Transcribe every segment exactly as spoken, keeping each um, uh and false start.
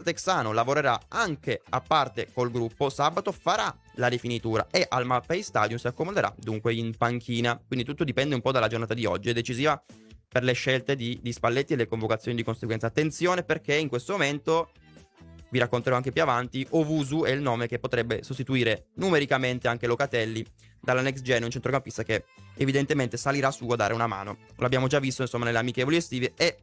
texano lavorerà anche a parte col gruppo, sabato farà la rifinitura e al Mapei Stadium si accomoderà dunque in panchina. Quindi tutto dipende un po' dalla giornata di oggi. È decisiva per le scelte di, di Spalletti e le convocazioni di conseguenza. Attenzione, perché in questo momento, vi racconterò anche più avanti, Owusu è il nome che potrebbe sostituire numericamente anche Locatelli dalla next gen, un centrocampista che evidentemente salirà su a dare una mano. L'abbiamo già visto insomma nelle amichevoli estive e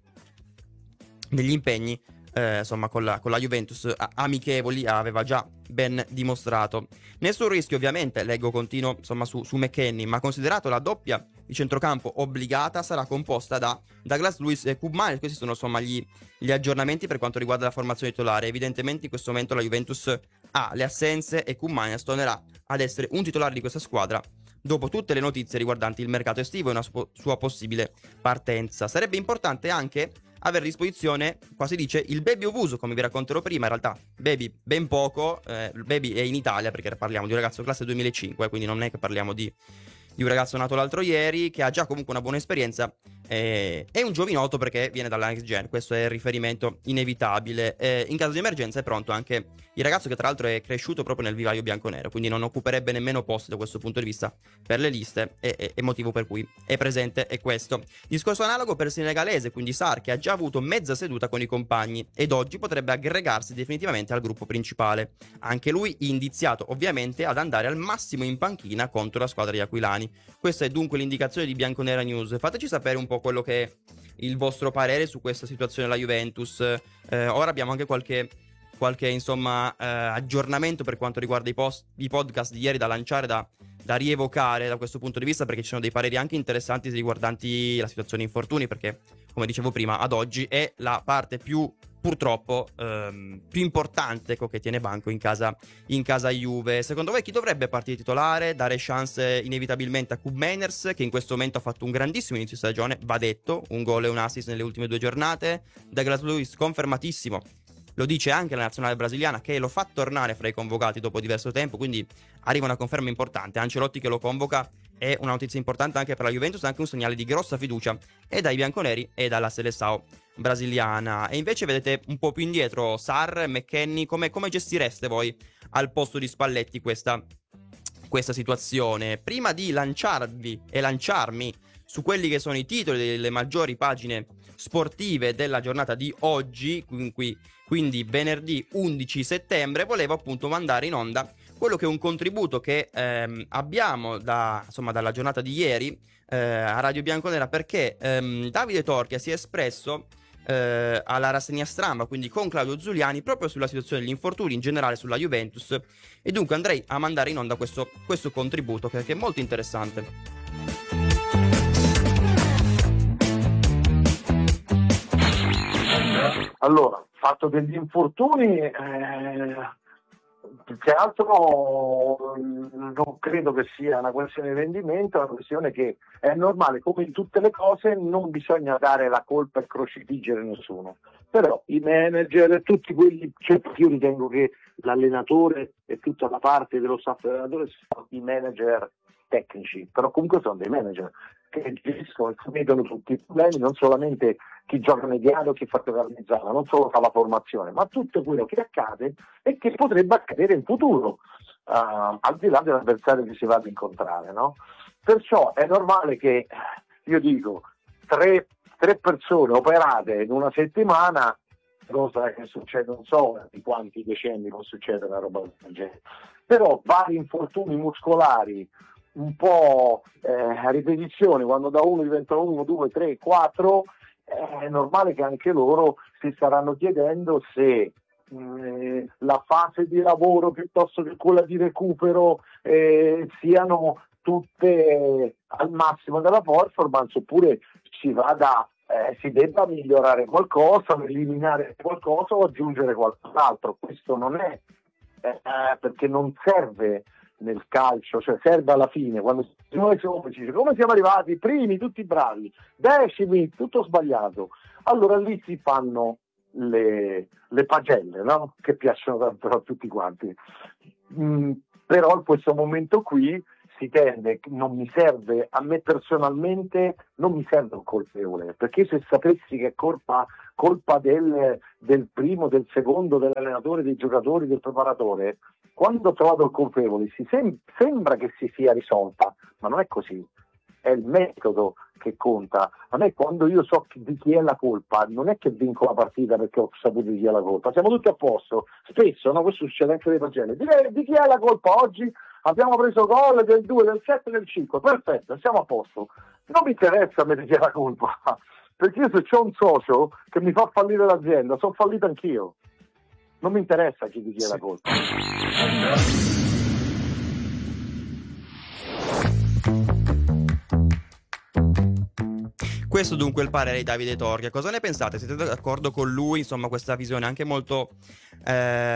negli impegni eh, insomma con la, con la Juventus a, amichevoli aveva già ben dimostrato. Nessun rischio ovviamente, leggo continuo insomma su, su McKennie, ma considerato la doppia di centrocampo obbligata sarà composta da Douglas Luiz e Koopmeiners. Questi sono insomma gli, gli aggiornamenti per quanto riguarda la formazione titolare. Evidentemente in questo momento la Juventus ha le assenze e Koopmeiners tornerà ad essere un titolare di questa squadra dopo tutte le notizie riguardanti il mercato estivo e una su- sua possibile partenza. Sarebbe importante anche avere a disposizione, qua si dice, il Baby Owusu, come vi racconterò prima. In realtà Baby ben poco, eh, il Baby è in Italia perché parliamo di un ragazzo classe duemilacinque, quindi non è che parliamo di, di un ragazzo nato l'altro ieri, che ha già comunque una buona esperienza. Eh, è un giovinotto perché viene dalla next gen, questo è il riferimento inevitabile. Eh, in caso di emergenza è pronto anche il ragazzo, che tra l'altro è cresciuto proprio nel vivaio bianconero, quindi non occuperebbe nemmeno posto da questo punto di vista per le liste, e, e, e motivo per cui è presente è questo. Discorso analogo per il senegalese, quindi Sarr, che ha già avuto mezza seduta con i compagni ed oggi potrebbe aggregarsi definitivamente al gruppo principale. Anche lui indiziato ovviamente ad andare al massimo in panchina contro la squadra di aquilani. Questa è dunque l'indicazione di Bianconera News. Fateci sapere un po' quello che è il vostro parere su questa situazione della Juventus. Eh, ora abbiamo anche qualche, qualche insomma eh, aggiornamento per quanto riguarda i, post, i podcast di ieri da lanciare, da, da rievocare da questo punto di vista, perché ci sono dei pareri anche interessanti riguardanti la situazione infortuni, perché come dicevo prima ad oggi è la parte più purtroppo ehm, più importante, ecco, che tiene banco in casa, in casa Juve. Secondo voi chi dovrebbe partire titolare, dare chance inevitabilmente a Koopmeiners, che in questo momento ha fatto un grandissimo inizio stagione, va detto, un gol e un assist nelle ultime due giornate. Douglas Luiz confermatissimo, lo dice anche la nazionale brasiliana, che lo fa tornare fra i convocati dopo diverso tempo, quindi arriva una conferma importante. Ancelotti che lo convoca è una notizia importante anche per la Juventus, anche un segnale di grossa fiducia e dai bianconeri e dalla Seleção brasiliana. E invece vedete un po' più indietro Sarr, McKennie, come, come gestireste voi al posto di Spalletti questa, questa situazione? Prima di lanciarvi e lanciarmi su quelli che sono i titoli delle maggiori pagine sportive della giornata di oggi, quindi, quindi venerdì undici settembre, volevo appunto mandare in onda quello che è un contributo che ehm, abbiamo da, insomma, dalla giornata di ieri eh, a Radio Bianconera, perché ehm, Davide Torchia si è espresso eh, alla rassegna stampa, quindi con Claudio Zuliani, proprio sulla situazione degli infortuni in generale sulla Juventus, e dunque andrei a mandare in onda questo, questo contributo che, che è molto interessante. Allora, fatto degli infortuni, eh, più che altro non credo che sia una questione di rendimento, è una questione che è normale, come in tutte le cose non bisogna dare la colpa e crocifiggere nessuno, però i manager, tutti quelli, cioè io ritengo che l'allenatore e tutta la parte dello staff dell'allenatore sono i manager tecnici, però comunque sono dei manager che gestiscono e vedono tutti i problemi, non solamente chi gioca mediano, chi fa giocare mezzala, non solo fa la formazione, ma tutto quello che accade e che potrebbe accadere in futuro, uh, al di là dell'avversario che si va ad incontrare, no? Perciò è normale che, io dico, tre, tre persone operate in una settimana, cosa che succede, non so di quanti decenni può succedere una roba del genere, però vari infortuni muscolari, un po' eh, a ripetizione, quando da uno diventano uno, due, tre, quattro, è normale che anche loro si staranno chiedendo se eh, la fase di lavoro piuttosto che quella di recupero eh, siano tutte al massimo della performance, oppure si vada, eh, si debba migliorare qualcosa, eliminare qualcosa o aggiungere qualcos'altro. Questo non è eh, perché non serve nel calcio, cioè serve alla fine, quando noi siamo, come siamo arrivati primi, tutti bravi, decimi, tutto sbagliato, allora lì si fanno le, le pagelle, no? Che piacciono tanto a tutti quanti. Mm, però in questo momento qui si tende, non mi serve, a me personalmente non mi serve un colpevole, perché se sapessi che è colpa colpa del, del primo, del secondo, dell'allenatore, dei giocatori, del preparatore, quando ho trovato il colpevole si sem- sembra che si sia risolta, ma non è così. È il metodo che conta. A me, quando io so di chi è la colpa, non è che vinco la partita perché ho saputo di chi è la colpa. Siamo tutti a posto. Spesso, no, questo succede anche nei pagelle. Di, di chi è la colpa oggi? Abbiamo preso gol del due, del sette, del cinque. Perfetto, siamo a posto. Non mi interessa a me di chi è la colpa, perché io se ho un socio che mi fa fallire l'azienda, sono fallito anch'io. Non mi interessa chi di chi è la colpa. Questo dunque è il parere di Davide Torchia. Cosa ne pensate? Siete d'accordo con lui? Insomma, questa visione anche molto eh,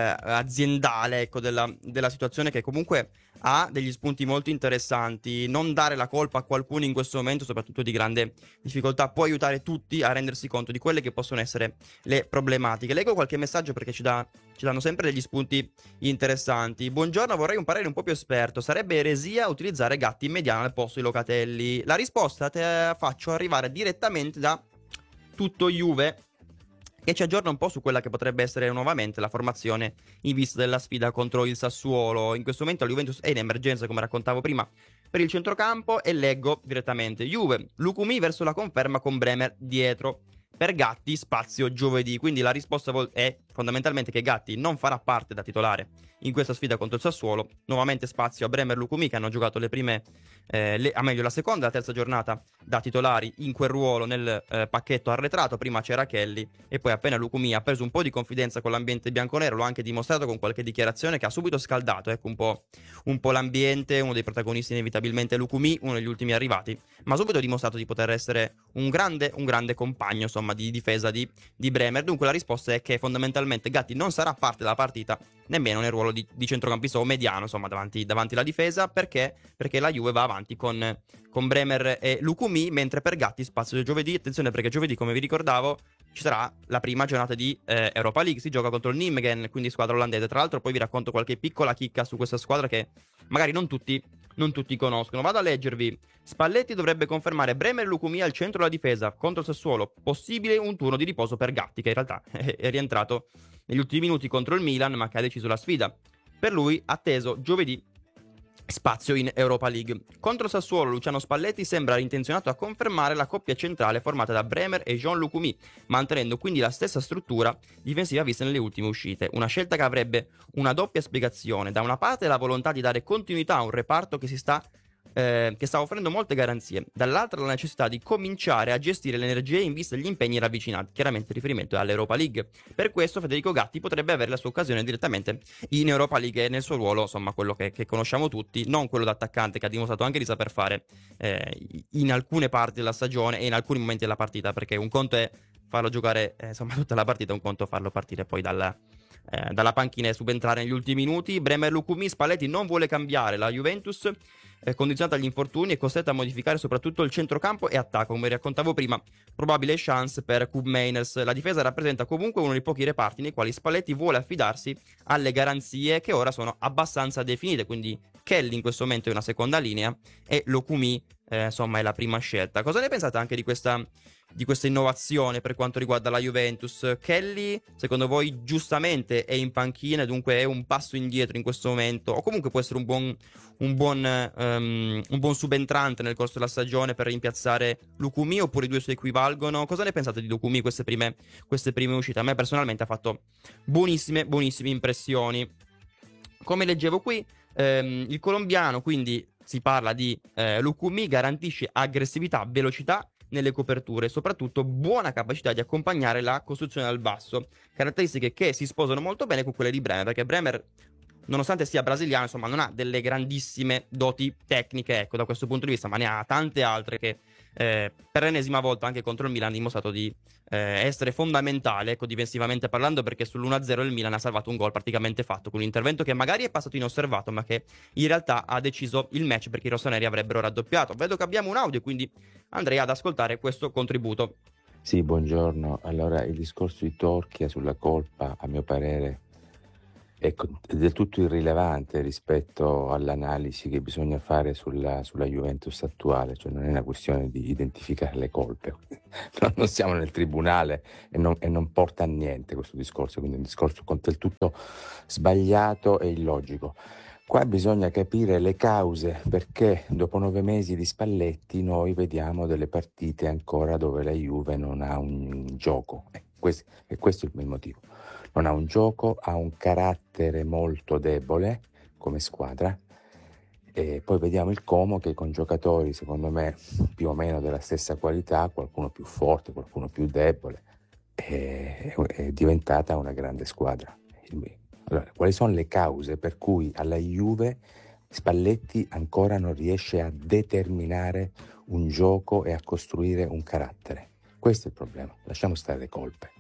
aziendale, ecco, della, della situazione, che comunque ha degli spunti molto interessanti. Non dare la colpa a qualcuno in questo momento, soprattutto di grande difficoltà, può aiutare tutti a rendersi conto di quelle che possono essere le problematiche. Leggo qualche messaggio perché ci, dà, ci danno sempre degli spunti interessanti. Buongiorno, vorrei un parere un po' più esperto. Sarebbe eresia utilizzare Gatti in mediano al posto di Locatelli? La risposta te la faccio arrivare direttamente da Tutto Juve, che ci aggiorna un po' su quella che potrebbe essere nuovamente la formazione in vista della sfida contro il Sassuolo. In questo momento la Juventus è in emergenza, come raccontavo prima, per il centrocampo, e leggo direttamente: Juve, Lukumi verso la conferma con Bremer dietro. Per Gatti spazio giovedì. Quindi la risposta è fondamentalmente che Gatti non farà parte da titolare in questa sfida contro il Sassuolo. Nuovamente spazio a Bremer e Lukumi, che hanno giocato le prime eh, le, a meglio la seconda e la terza giornata da titolari in quel ruolo nel eh, pacchetto arretrato. Prima c'era Kelly e poi appena Lukumi ha preso un po' di confidenza con l'ambiente bianconero, lo ha anche dimostrato con qualche dichiarazione che ha subito scaldato ecco un po', un po' l'ambiente. Uno dei protagonisti inevitabilmente è Lukumi, uno degli ultimi arrivati, ma subito ha dimostrato di poter essere un grande, un grande compagno, insomma, di difesa di, di Bremer. Dunque la risposta è che fondamentalmente Gatti non sarà parte della partita nemmeno nel ruolo di, di centrocampista o mediano, insomma, davanti, davanti alla difesa. Perché? Perché la Juve va avanti con, con Bremer e Lukumi, mentre per Gatti spazio giovedì. Attenzione, perché giovedì, come vi ricordavo, ci sarà la prima giornata di eh, Europa League, si gioca contro il Nijmegen, quindi squadra olandese. Tra l'altro poi vi racconto qualche piccola chicca su questa squadra che magari non tutti, non tutti conoscono. Vado a leggervi. Spalletti dovrebbe confermare Bremer e Lukumi al centro della difesa contro il Sassuolo. Possibile un turno di riposo per Gatti, che in realtà è rientrato negli ultimi minuti contro il Milan, ma che ha deciso la sfida. Per lui, atteso giovedì spazio in Europa League. Contro Sassuolo, Luciano Spalletti sembra intenzionato a confermare la coppia centrale formata da Bremer e Jean Lukumi, mantenendo quindi la stessa struttura difensiva vista nelle ultime uscite. Una scelta che avrebbe una doppia spiegazione: da una parte la volontà di dare continuità a un reparto che si sta Eh, che sta offrendo molte garanzie, dall'altra la necessità di cominciare a gestire le energie in vista degli impegni ravvicinati. Chiaramente il riferimento è all'Europa League. Per questo Federico Gatti potrebbe avere la sua occasione direttamente in Europa League e nel suo ruolo, insomma, quello che, che conosciamo tutti, non quello da attaccante, che ha dimostrato anche di saper fare eh, in alcune parti della stagione e in alcuni momenti della partita, perché un conto è farlo giocare eh, insomma tutta la partita, un conto è farlo partire poi dalla Eh, dalla panchina e subentrare negli ultimi minuti. Bremer, Lukumi, Spalletti non vuole cambiare. La Juventus, eh, condizionata agli infortuni, è costretta a modificare soprattutto il centrocampo e attacco. Come raccontavo prima, probabile chance per Koop Meiners. La difesa rappresenta comunque uno dei pochi reparti nei quali Spalletti vuole affidarsi alle garanzie che ora sono abbastanza definite. Quindi Kelly in questo momento è una seconda linea e Lukumi eh, insomma è la prima scelta. Cosa ne pensate anche di questa di questa innovazione per quanto riguarda la Juventus? Kelly, secondo voi, giustamente è in panchina e dunque è un passo indietro in questo momento, o comunque può essere un buon, un buon, um, un buon subentrante nel corso della stagione per rimpiazzare Lukumi, oppure i due si equivalgono? Cosa ne pensate di Lukumi queste prime, queste prime uscite? A me personalmente ha fatto buonissime, buonissime impressioni. Come leggevo qui, ehm, il colombiano, quindi si parla di eh, Lukumi, garantisce aggressività, velocità nelle coperture e soprattutto buona capacità di accompagnare la costruzione dal basso, caratteristiche che si sposano molto bene con quelle di Bremer, perché Bremer, nonostante sia brasiliano, insomma, non ha delle grandissime doti tecniche, ecco, da questo punto di vista, ma ne ha tante altre che eh, per l'ennesima volta anche contro il Milan ha dimostrato di eh, essere fondamentale, ecco, difensivamente parlando, perché sull'uno a zero il Milan ha salvato un gol praticamente fatto, con un intervento che magari è passato inosservato, ma che in realtà ha deciso il match, perché i rossoneri avrebbero raddoppiato. Vedo che abbiamo un audio, quindi andrei ad ascoltare questo contributo. Sì, buongiorno. Allora, il discorso di Torchia sulla colpa, a mio parere, è, è del tutto irrilevante rispetto all'analisi che bisogna fare sulla, sulla Juventus attuale, cioè non è una questione di identificare le colpe, non siamo nel tribunale e non, e non porta a niente questo discorso, quindi è un discorso del tutto sbagliato e illogico. Qua bisogna capire le cause, perché dopo nove mesi di Spalletti noi vediamo delle partite ancora dove la Juve non ha un gioco, e questo, e questo è il motivo. Non ha un gioco, ha un carattere molto debole come squadra, e poi vediamo il Como che con giocatori secondo me più o meno della stessa qualità, qualcuno più forte, qualcuno più debole, è, è diventata una grande squadra. Allora, quali sono le cause per cui alla Juve Spalletti ancora non riesce a determinare un gioco e a costruire un carattere? Questo è il problema, lasciamo stare le colpe.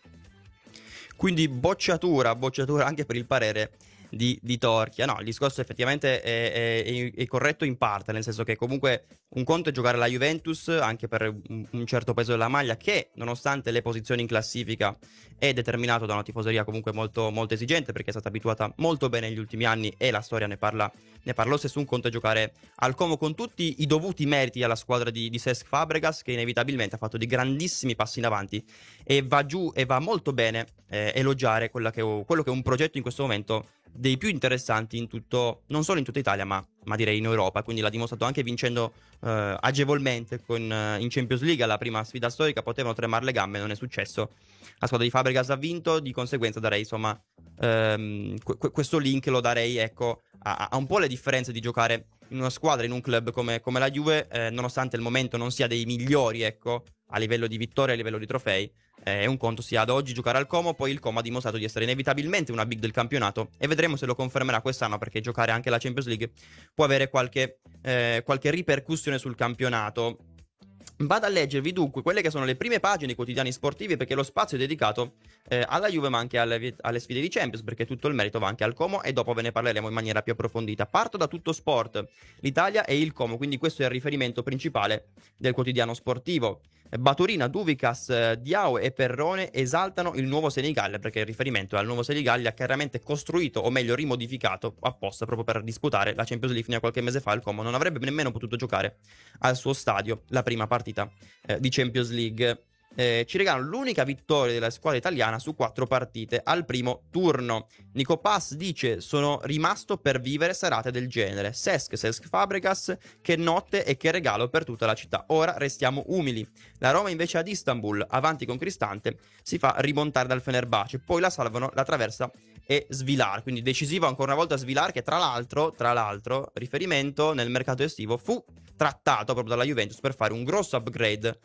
Quindi bocciatura, bocciatura anche per il parere di, di Torchia. No, il discorso effettivamente è, è, è corretto in parte, nel senso che comunque un conto è giocare la Juventus anche per un, un certo peso della maglia che, nonostante le posizioni in classifica, è determinato da una tifoseria comunque molto, molto esigente, perché è stata abituata molto bene negli ultimi anni e la storia ne parla, ne parla lo stesso. Un conto è giocare al Como con tutti i dovuti meriti alla squadra di, di Cesc Fabregas, che inevitabilmente ha fatto dei grandissimi passi in avanti e va giù e va molto bene eh, elogiare quella che, quello che è un progetto in questo momento dei più interessanti in tutto, non solo in tutta Italia, ma, ma direi in Europa. Quindi l'ha dimostrato anche vincendo eh, agevolmente con, eh, in Champions League alla prima sfida storica. Potevano tremare le gambe, non è successo. La squadra di Fabregas ha vinto, di conseguenza darei insomma ehm, que- questo link lo darei ecco a, a un po' le differenze di giocare in una squadra, in un club come, come la Juve, eh, nonostante il momento non sia dei migliori ecco a livello di vittorie, a livello di trofei. È un conto sia ad oggi giocare al Como, poi il Como ha dimostrato di essere inevitabilmente una big del campionato e vedremo se lo confermerà quest'anno, perché giocare anche la Champions League può avere qualche, eh, qualche ripercussione sul campionato. Vado a leggervi dunque quelle che sono le prime pagine dei quotidiani sportivi, perché lo spazio è dedicato eh, alla Juve ma anche alle, alle sfide di Champions, perché tutto il merito va anche al Como e dopo ve ne parleremo in maniera più approfondita. Parto da Tutto Sport, l'Italia e il Como, quindi questo è il riferimento principale del quotidiano sportivo. Baturina, Duvicas, eh, Diao e Perrone esaltano il nuovo Senigallia, perché il riferimento è al nuovo Senigallia chiaramente costruito, o meglio rimodificato apposta proprio per disputare la Champions League. Fino a qualche mese fa il Como non avrebbe nemmeno potuto giocare al suo stadio la prima partita eh, di Champions League. Eh, ci regalano l'unica vittoria della squadra italiana su quattro partite al primo turno. Nico Pass dice: sono rimasto per vivere serate del genere. Cesc, Cesc Fabregas, che notte e che regalo per tutta la città. Ora restiamo umili. La Roma invece ad Istanbul, avanti con Cristante, si fa rimontare dal Fenerbahce, poi la salvano la Traversa e Svilar. Quindi decisivo ancora una volta Svilar, che tra l'altro, tra l'altro, riferimento nel mercato estivo, fu trattato proprio dalla Juventus per fare un grosso upgrade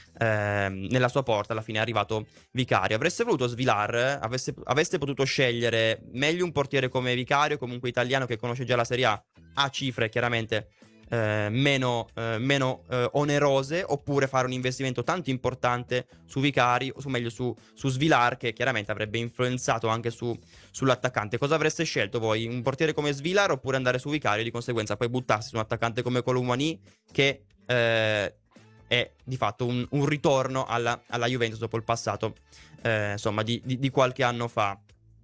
ehm, nella sua porta. Alla fine è arrivato Vicario. Avreste voluto Svilar, avesse, avreste potuto scegliere meglio un portiere come Vicario, comunque italiano che conosce già la Serie A, a cifre chiaramente eh, meno, eh, meno eh, onerose, oppure fare un investimento tanto importante su Vicari, o su meglio su, su Svilar, che chiaramente avrebbe influenzato anche su, sull'attaccante. Cosa avreste scelto voi? Un portiere come Svilar oppure andare su Vicario e di conseguenza poi buttarsi su un attaccante come Colomani, che eh, è di fatto un, un ritorno alla, alla Juventus dopo il passato eh, insomma di, di, di qualche anno fa.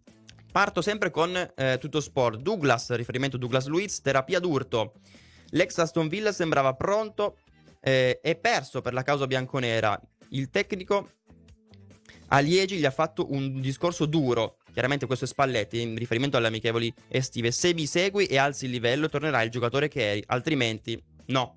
Parto sempre con eh, Tutto Sport. Douglas, riferimento Douglas Luiz, terapia d'urto. L'ex Aston Villa sembrava pronto eh, e perso per la causa bianconera. Il tecnico a Liegi gli ha fatto un discorso duro. Chiaramente questo è Spalletti, in riferimento alle amichevoli estive. Se mi segui e alzi il livello tornerai il giocatore che eri, altrimenti no.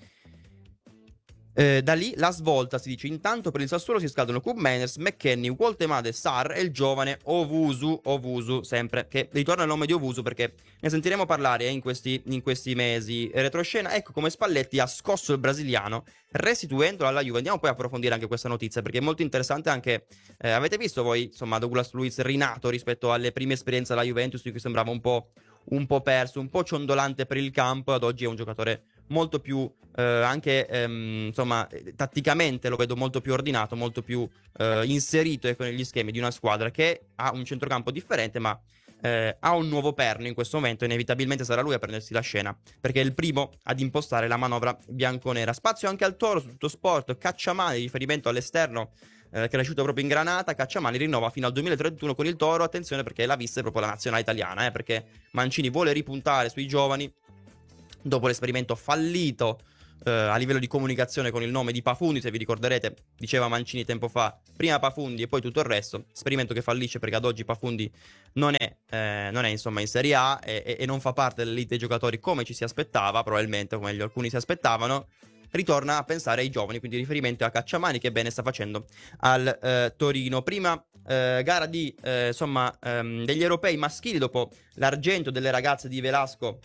Eh, da lì la svolta, si dice. Intanto per il Sassuolo si scaldano Koop Meiners, McKennie, Woltemade, Sarr e il giovane Owusu, Owusu sempre, che ritorna il nome di Owusu perché ne sentiremo parlare eh, in, questi, in questi mesi. Retroscena, ecco come Spalletti ha scosso il brasiliano restituendolo alla Juve. Andiamo poi a approfondire anche questa notizia perché è molto interessante anche, eh, avete visto voi, insomma, Douglas Luiz rinato rispetto alle prime esperienze alla Juventus in cui sembrava un po', un po' perso, un po' ciondolante per il campo. Ad oggi è un giocatore molto più eh, anche ehm, insomma tatticamente lo vedo molto più ordinato, molto più eh, inserito ecco, negli schemi di una squadra che ha un centrocampo differente, ma eh, ha un nuovo perno in questo momento. Inevitabilmente sarà lui a prendersi la scena perché è il primo ad impostare la manovra bianconera. Spazio anche al Toro su Tutto Sport. Cacciamani, riferimento all'esterno eh, cresciuto proprio in Granata. Cacciamani rinnova fino al duemilatrentuno con il Toro. Attenzione, perché la vista è proprio la nazionale italiana, eh, perché Mancini vuole ripuntare sui giovani dopo l'esperimento fallito eh, a livello di comunicazione con il nome di Pafundi. Se vi ricorderete, diceva Mancini tempo fa, prima Pafundi e poi tutto il resto. Esperimento che fallisce, perché ad oggi Pafundi non è, eh, non è insomma in Serie A e, e non fa parte dell'elite dei giocatori come ci si aspettava, probabilmente, o meglio alcuni si aspettavano. Ritorna a pensare ai giovani, quindi riferimento a Cacciamani, che bene sta facendo al eh, Torino. Prima eh, gara di eh, insomma ehm, degli europei maschili, dopo l'argento delle ragazze di Velasco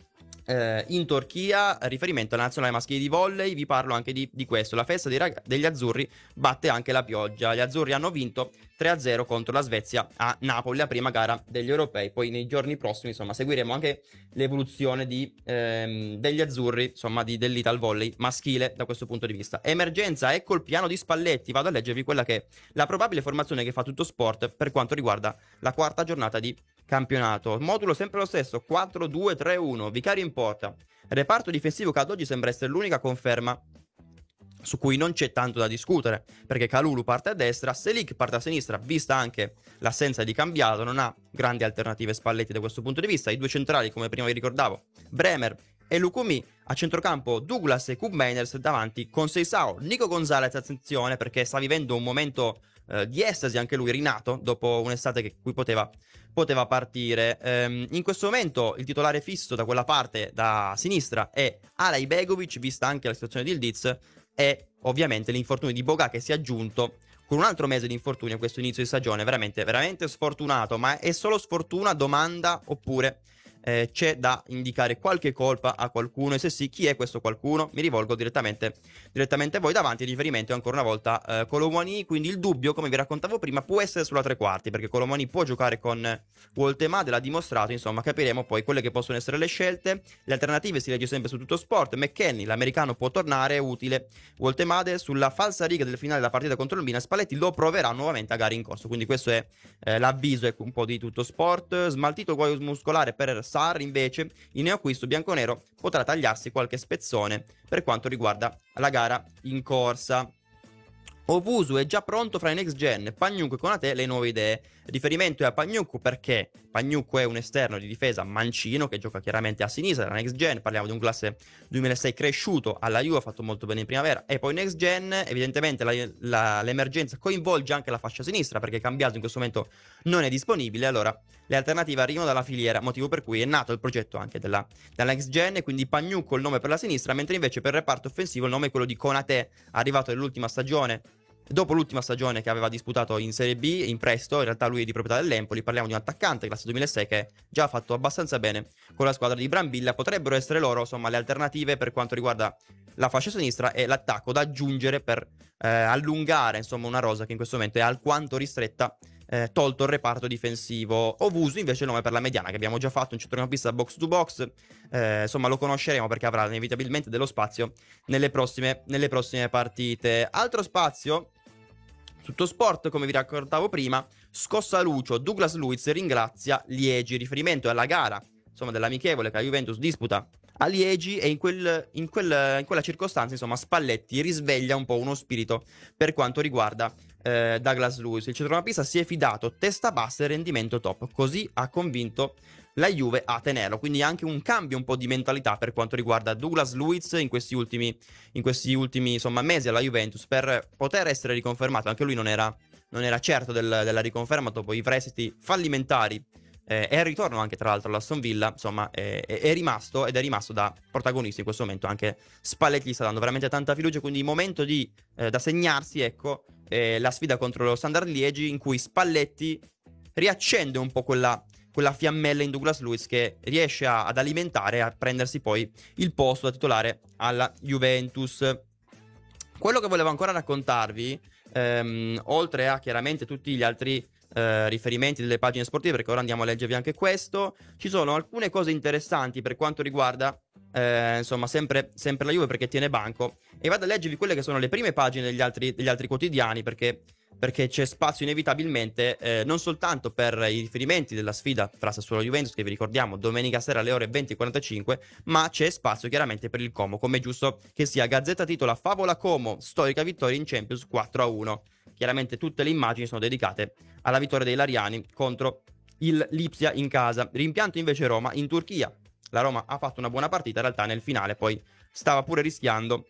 eh, in Turchia. Riferimento alla nazionale maschile di volley, vi parlo anche di, di questo. La festa dei rag- degli azzurri batte anche la pioggia. Gli azzurri hanno vinto tre a zero contro la Svezia a Napoli, la prima gara degli europei. Poi nei giorni prossimi, insomma, seguiremo anche l'evoluzione di, ehm, degli azzurri, insomma, di, dell'Ital Volley maschile da questo punto di vista. Emergenza, ecco il piano di Spalletti. Vado a leggervi quella che è la probabile formazione che fa Tutto Sport per quanto riguarda la quarta giornata di campionato. Modulo sempre lo stesso, quattro due tre uno, Vicario in porta. Reparto difensivo che ad oggi sembra essere l'unica conferma su cui non c'è tanto da discutere, perché Kalulu parte a destra, Selic parte a sinistra, vista anche l'assenza di Cambiato. Non ha grandi alternative Spalletti da questo punto di vista. I due centrali, come prima vi ricordavo, Bremer e Lukumi. A centrocampo Douglas e Kub Meiners, davanti con Seisao. Nico Gonzalez, attenzione, perché sta vivendo un momento eh, di estasi anche lui, rinato dopo un'estate che cui poteva, poteva partire. Ehm, in questo momento il titolare fisso da quella parte, da sinistra, è Alay Begovic, vista anche la situazione di Ildiz, e ovviamente l'infortunio di Boga, che si è aggiunto con un altro mese di infortunio a questo inizio di stagione. Veramente, veramente sfortunato. Ma è solo sfortuna, domanda, oppure eh, c'è da indicare qualche colpa a qualcuno? E se sì, chi è questo qualcuno? Mi rivolgo direttamente, direttamente a voi. Davanti riferimento ancora una volta eh, Colomani. Quindi il dubbio, come vi raccontavo prima, può essere sulla tre quarti, perché Colomani può giocare con Woltemade, l'ha dimostrato. Insomma, capiremo poi quelle che possono essere le scelte. Le alternative si legge sempre su Tutto Sport. McKennie, l'americano, può tornare, è utile. Woltemade sulla falsa riga del finale della partita contro il Milan. Spalletti lo proverà nuovamente a gare in corso. Quindi questo è eh, l'avviso, ecco, un po' di Tutto Sport. Smaltito il guaio muscolare per Sarri, invece il neoacquisto bianconero potrà tagliarsi qualche spezzone per quanto riguarda la gara in corsa. Ovusu è già pronto fra i next gen, Pagnuk e Konate le nuove idee. Riferimento è a Pagnuk perché Pagnuk è un esterno di difesa mancino che gioca chiaramente a sinistra, la next gen. Parliamo di un classe duemilasei cresciuto alla Juve, ha fatto molto bene in primavera. E poi next gen, evidentemente la, la, l'emergenza coinvolge anche la fascia sinistra, perché Cambiaso in questo momento non è disponibile. Allora le alternative arrivano dalla filiera, motivo per cui è nato il progetto anche della, della next gen. E quindi Pagnuk il nome per la sinistra, mentre invece per il reparto offensivo il nome è quello di Konate, arrivato nell'ultima stagione, dopo l'ultima stagione che aveva disputato in Serie B in prestito. In realtà lui è di proprietà dell'Empoli. Parliamo di un attaccante classe duemilasei che già ha fatto abbastanza bene con la squadra di Brambilla. Potrebbero essere loro, insomma, le alternative per quanto riguarda la fascia sinistra e l'attacco da aggiungere per eh, allungare, insomma, una rosa che in questo momento è alquanto ristretta, eh, tolto il reparto difensivo. Ovusu invece è il nome per la mediana, che abbiamo già fatto, un centrocampista box to box. Eh, insomma, lo conosceremo perché avrà inevitabilmente dello spazio nelle prossime, nelle prossime partite. Altro spazio Tutto Sport, come vi raccontavo prima, scossa Lucio, Douglas Luiz ringrazia Liegi. Riferimento alla gara, insomma, dell'amichevole che la Juventus disputa a Liegi, e in, quel, in, quel, in quella circostanza, insomma, Spalletti risveglia un po' uno spirito per quanto riguarda eh, Douglas Luiz. Il centrocampista si è fidato, testa bassa e rendimento top, così ha convinto la Juve a tenerlo. Quindi anche un cambio un po' di mentalità per quanto riguarda Douglas Luiz in questi ultimi, in questi ultimi insomma, mesi alla Juventus, per poter essere riconfermato. Anche lui non era, non era certo del, della riconferma dopo i prestiti fallimentari eh, e il ritorno anche tra l'altro all'Aston Villa. Insomma è, è, è rimasto ed è rimasto da protagonista in questo momento. Anche Spalletti gli sta dando veramente tanta fiducia, quindi momento di, eh, da segnarsi, ecco, eh, la sfida contro lo Standard Liegi, in cui Spalletti riaccende un po' quella quella fiammella in Douglas Luiz, che riesce a, ad alimentare e a prendersi poi il posto da titolare alla Juventus. Quello che volevo ancora raccontarvi, ehm, oltre a chiaramente tutti gli altri eh, riferimenti delle pagine sportive, perché ora andiamo a leggervi anche questo, ci sono alcune cose interessanti per quanto riguarda eh, insomma sempre, sempre la Juve, perché tiene banco, e vado a leggervi quelle che sono le prime pagine degli altri, degli altri quotidiani, perché perché c'è spazio inevitabilmente eh, non soltanto per i riferimenti della sfida fra Sassuolo e Juventus, che vi ricordiamo domenica sera alle ore venti e quarantacinque, ma c'è spazio chiaramente per il Como, come è giusto che sia. Gazzetta titola: Favola Como, storica vittoria in Champions quattro a uno. chiaramente tutte le immagini sono dedicate alla vittoria dei Lariani contro il Lipsia in casa. Rimpianto invece Roma in Turchia. La Roma ha fatto una buona partita, in realtà nel finale poi stava pure rischiando,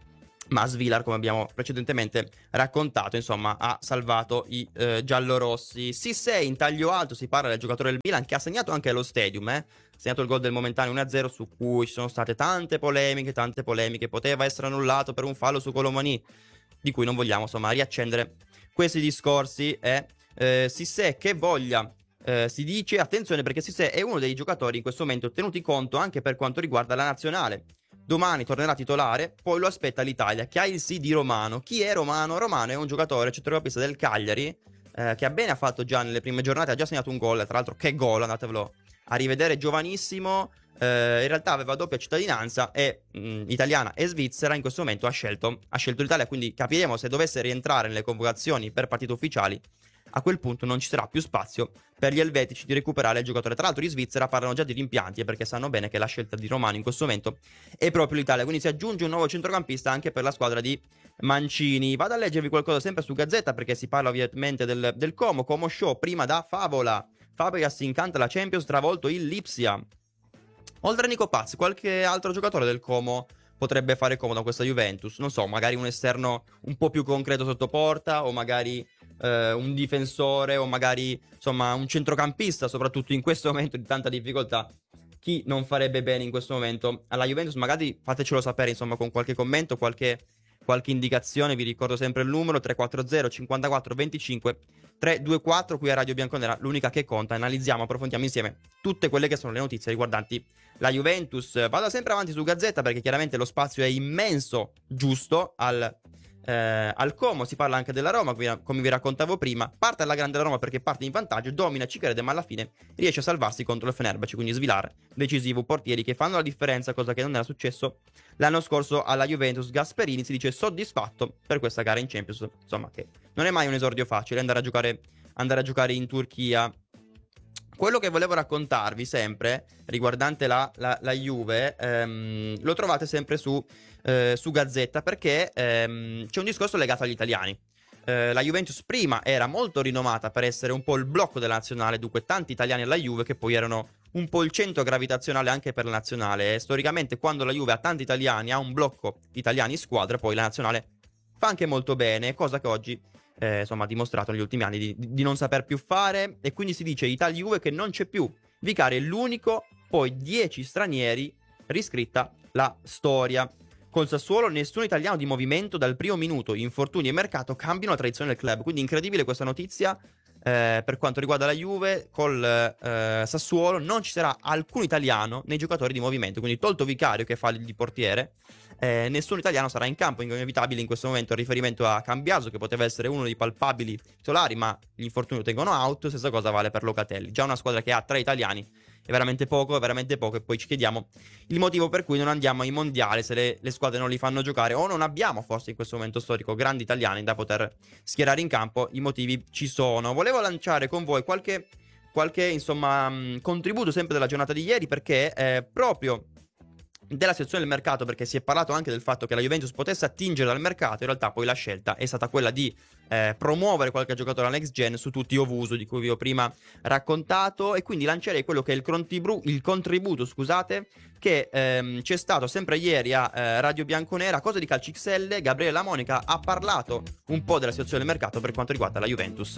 ma Svilar, come abbiamo precedentemente raccontato, insomma, ha salvato i eh, giallorossi. Sissé in taglio alto, si parla del giocatore del Milan che ha segnato anche allo Stadium, eh? ha segnato il gol del momentaneo uno a zero, su cui ci sono state tante polemiche, tante polemiche, poteva essere annullato per un fallo su Colomani, di cui non vogliamo, insomma, riaccendere questi discorsi. Eh? Eh, Sissé che voglia, eh, si dice, attenzione perché Sissé è uno dei giocatori in questo momento tenuti conto anche per quanto riguarda la nazionale. Domani tornerà titolare, poi lo aspetta l'Italia, che ha il sì di Romano. Chi è Romano? Romano è un giocatore centrocampista del Cagliari, eh, che ha bene ha fatto già nelle prime giornate, ha già segnato un gol, tra l'altro che gol, andatevelo a rivedere, giovanissimo, eh, in realtà aveva doppia cittadinanza, è mh, italiana e svizzera, in questo momento ha scelto, ha scelto l'Italia, quindi capiremo se dovesse rientrare nelle convocazioni per partite ufficiali. A quel punto non ci sarà più spazio per gli elvetici di recuperare il giocatore. Tra l'altro in Svizzera parlano già di rimpianti, perché sanno bene che la scelta di Romano in questo momento è proprio l'Italia, quindi si aggiunge un nuovo centrocampista anche per la squadra di Mancini. Vado a leggervi qualcosa sempre su Gazzetta, perché si parla ovviamente del, del Como Como Show, prima da Favola. Fabregas incanta la Champions, travolto il Lipsia. Oltre a Nico Paz, qualche altro giocatore del Como potrebbe fare comodo a questa Juventus? Non so, magari un esterno un po' più concreto sotto porta, o magari eh, un difensore, o magari insomma un centrocampista, soprattutto in questo momento di tanta difficoltà. Chi non farebbe bene in questo momento alla Juventus? Magari fatecelo sapere, insomma, con qualche commento, qualche, qualche indicazione. Vi ricordo sempre il numero tre quattro zero cinquantaquattro venticinque trecentoventiquattro, qui a Radio Bianconera, l'unica che conta. Analizziamo, approfondiamo insieme tutte quelle che sono le notizie riguardanti la Juventus. Vado sempre avanti su Gazzetta, perché chiaramente lo spazio è immenso, giusto, al, eh, al Como. Si parla anche della Roma, come vi raccontavo prima. Parte alla grande la Roma perché parte in vantaggio, domina, ci crede, ma alla fine riesce a salvarsi contro il Fenerbahce, quindi Svilar, decisivo, portieri che fanno la differenza, cosa che non era successo l'anno scorso alla Juventus. Gasperini si dice soddisfatto per questa gara in Champions, insomma, che non è mai un esordio facile andare a giocare, andare a giocare in Turchia. Quello che volevo raccontarvi sempre riguardante la, la, la Juve, ehm, lo trovate sempre su, eh, su Gazzetta, perché ehm, c'è un discorso legato agli italiani. Eh, la Juventus prima era molto rinomata per essere un po' il blocco della nazionale, dunque tanti italiani alla Juve che poi erano un po' il centro gravitazionale anche per la nazionale. E storicamente, quando la Juve ha tanti italiani, ha un blocco italiani in squadra, poi la nazionale fa anche molto bene, cosa che oggi Eh, insomma, ha dimostrato negli ultimi anni di, di non saper più fare, e quindi si dice Italia Juve che non c'è più. Vicari è l'unico, poi dieci stranieri, riscritta la storia. Col Sassuolo nessun italiano di movimento dal primo minuto, infortuni e mercato cambiano la tradizione del club, quindi incredibile questa notizia. Eh, per quanto riguarda la Juve, col eh, Sassuolo non ci sarà alcun italiano nei giocatori di movimento, quindi tolto Vicario che fa il di portiere, eh, nessun italiano sarà in campo. Inevitabile in questo momento il riferimento a Cambiaso, che poteva essere uno dei palpabili titolari, ma gli infortuni lo tengono out. Stessa cosa vale per Locatelli, già una squadra che ha tre italiani è veramente poco, è veramente poco. E poi ci chiediamo il motivo per cui non andiamo ai mondiali, se le, le squadre non li fanno giocare, o non abbiamo forse in questo momento storico grandi italiani da poter schierare in campo. I motivi ci sono. Volevo lanciare con voi qualche, qualche insomma mh, contributo sempre della giornata di ieri, perché eh, proprio della situazione del mercato, perché si è parlato anche del fatto che la Juventus potesse attingere dal mercato. In realtà poi la scelta è stata quella di eh, promuovere qualche giocatore alla next gen su tutti Ovusu, di cui vi ho prima raccontato, e quindi lancerei quello che è il, contibru- il contributo, scusate, che ehm, c'è stato sempre ieri a eh, Radio Bianconera, cosa di Calcio X L. Gabriele La Monica ha parlato un po' della situazione del mercato per quanto riguarda la Juventus.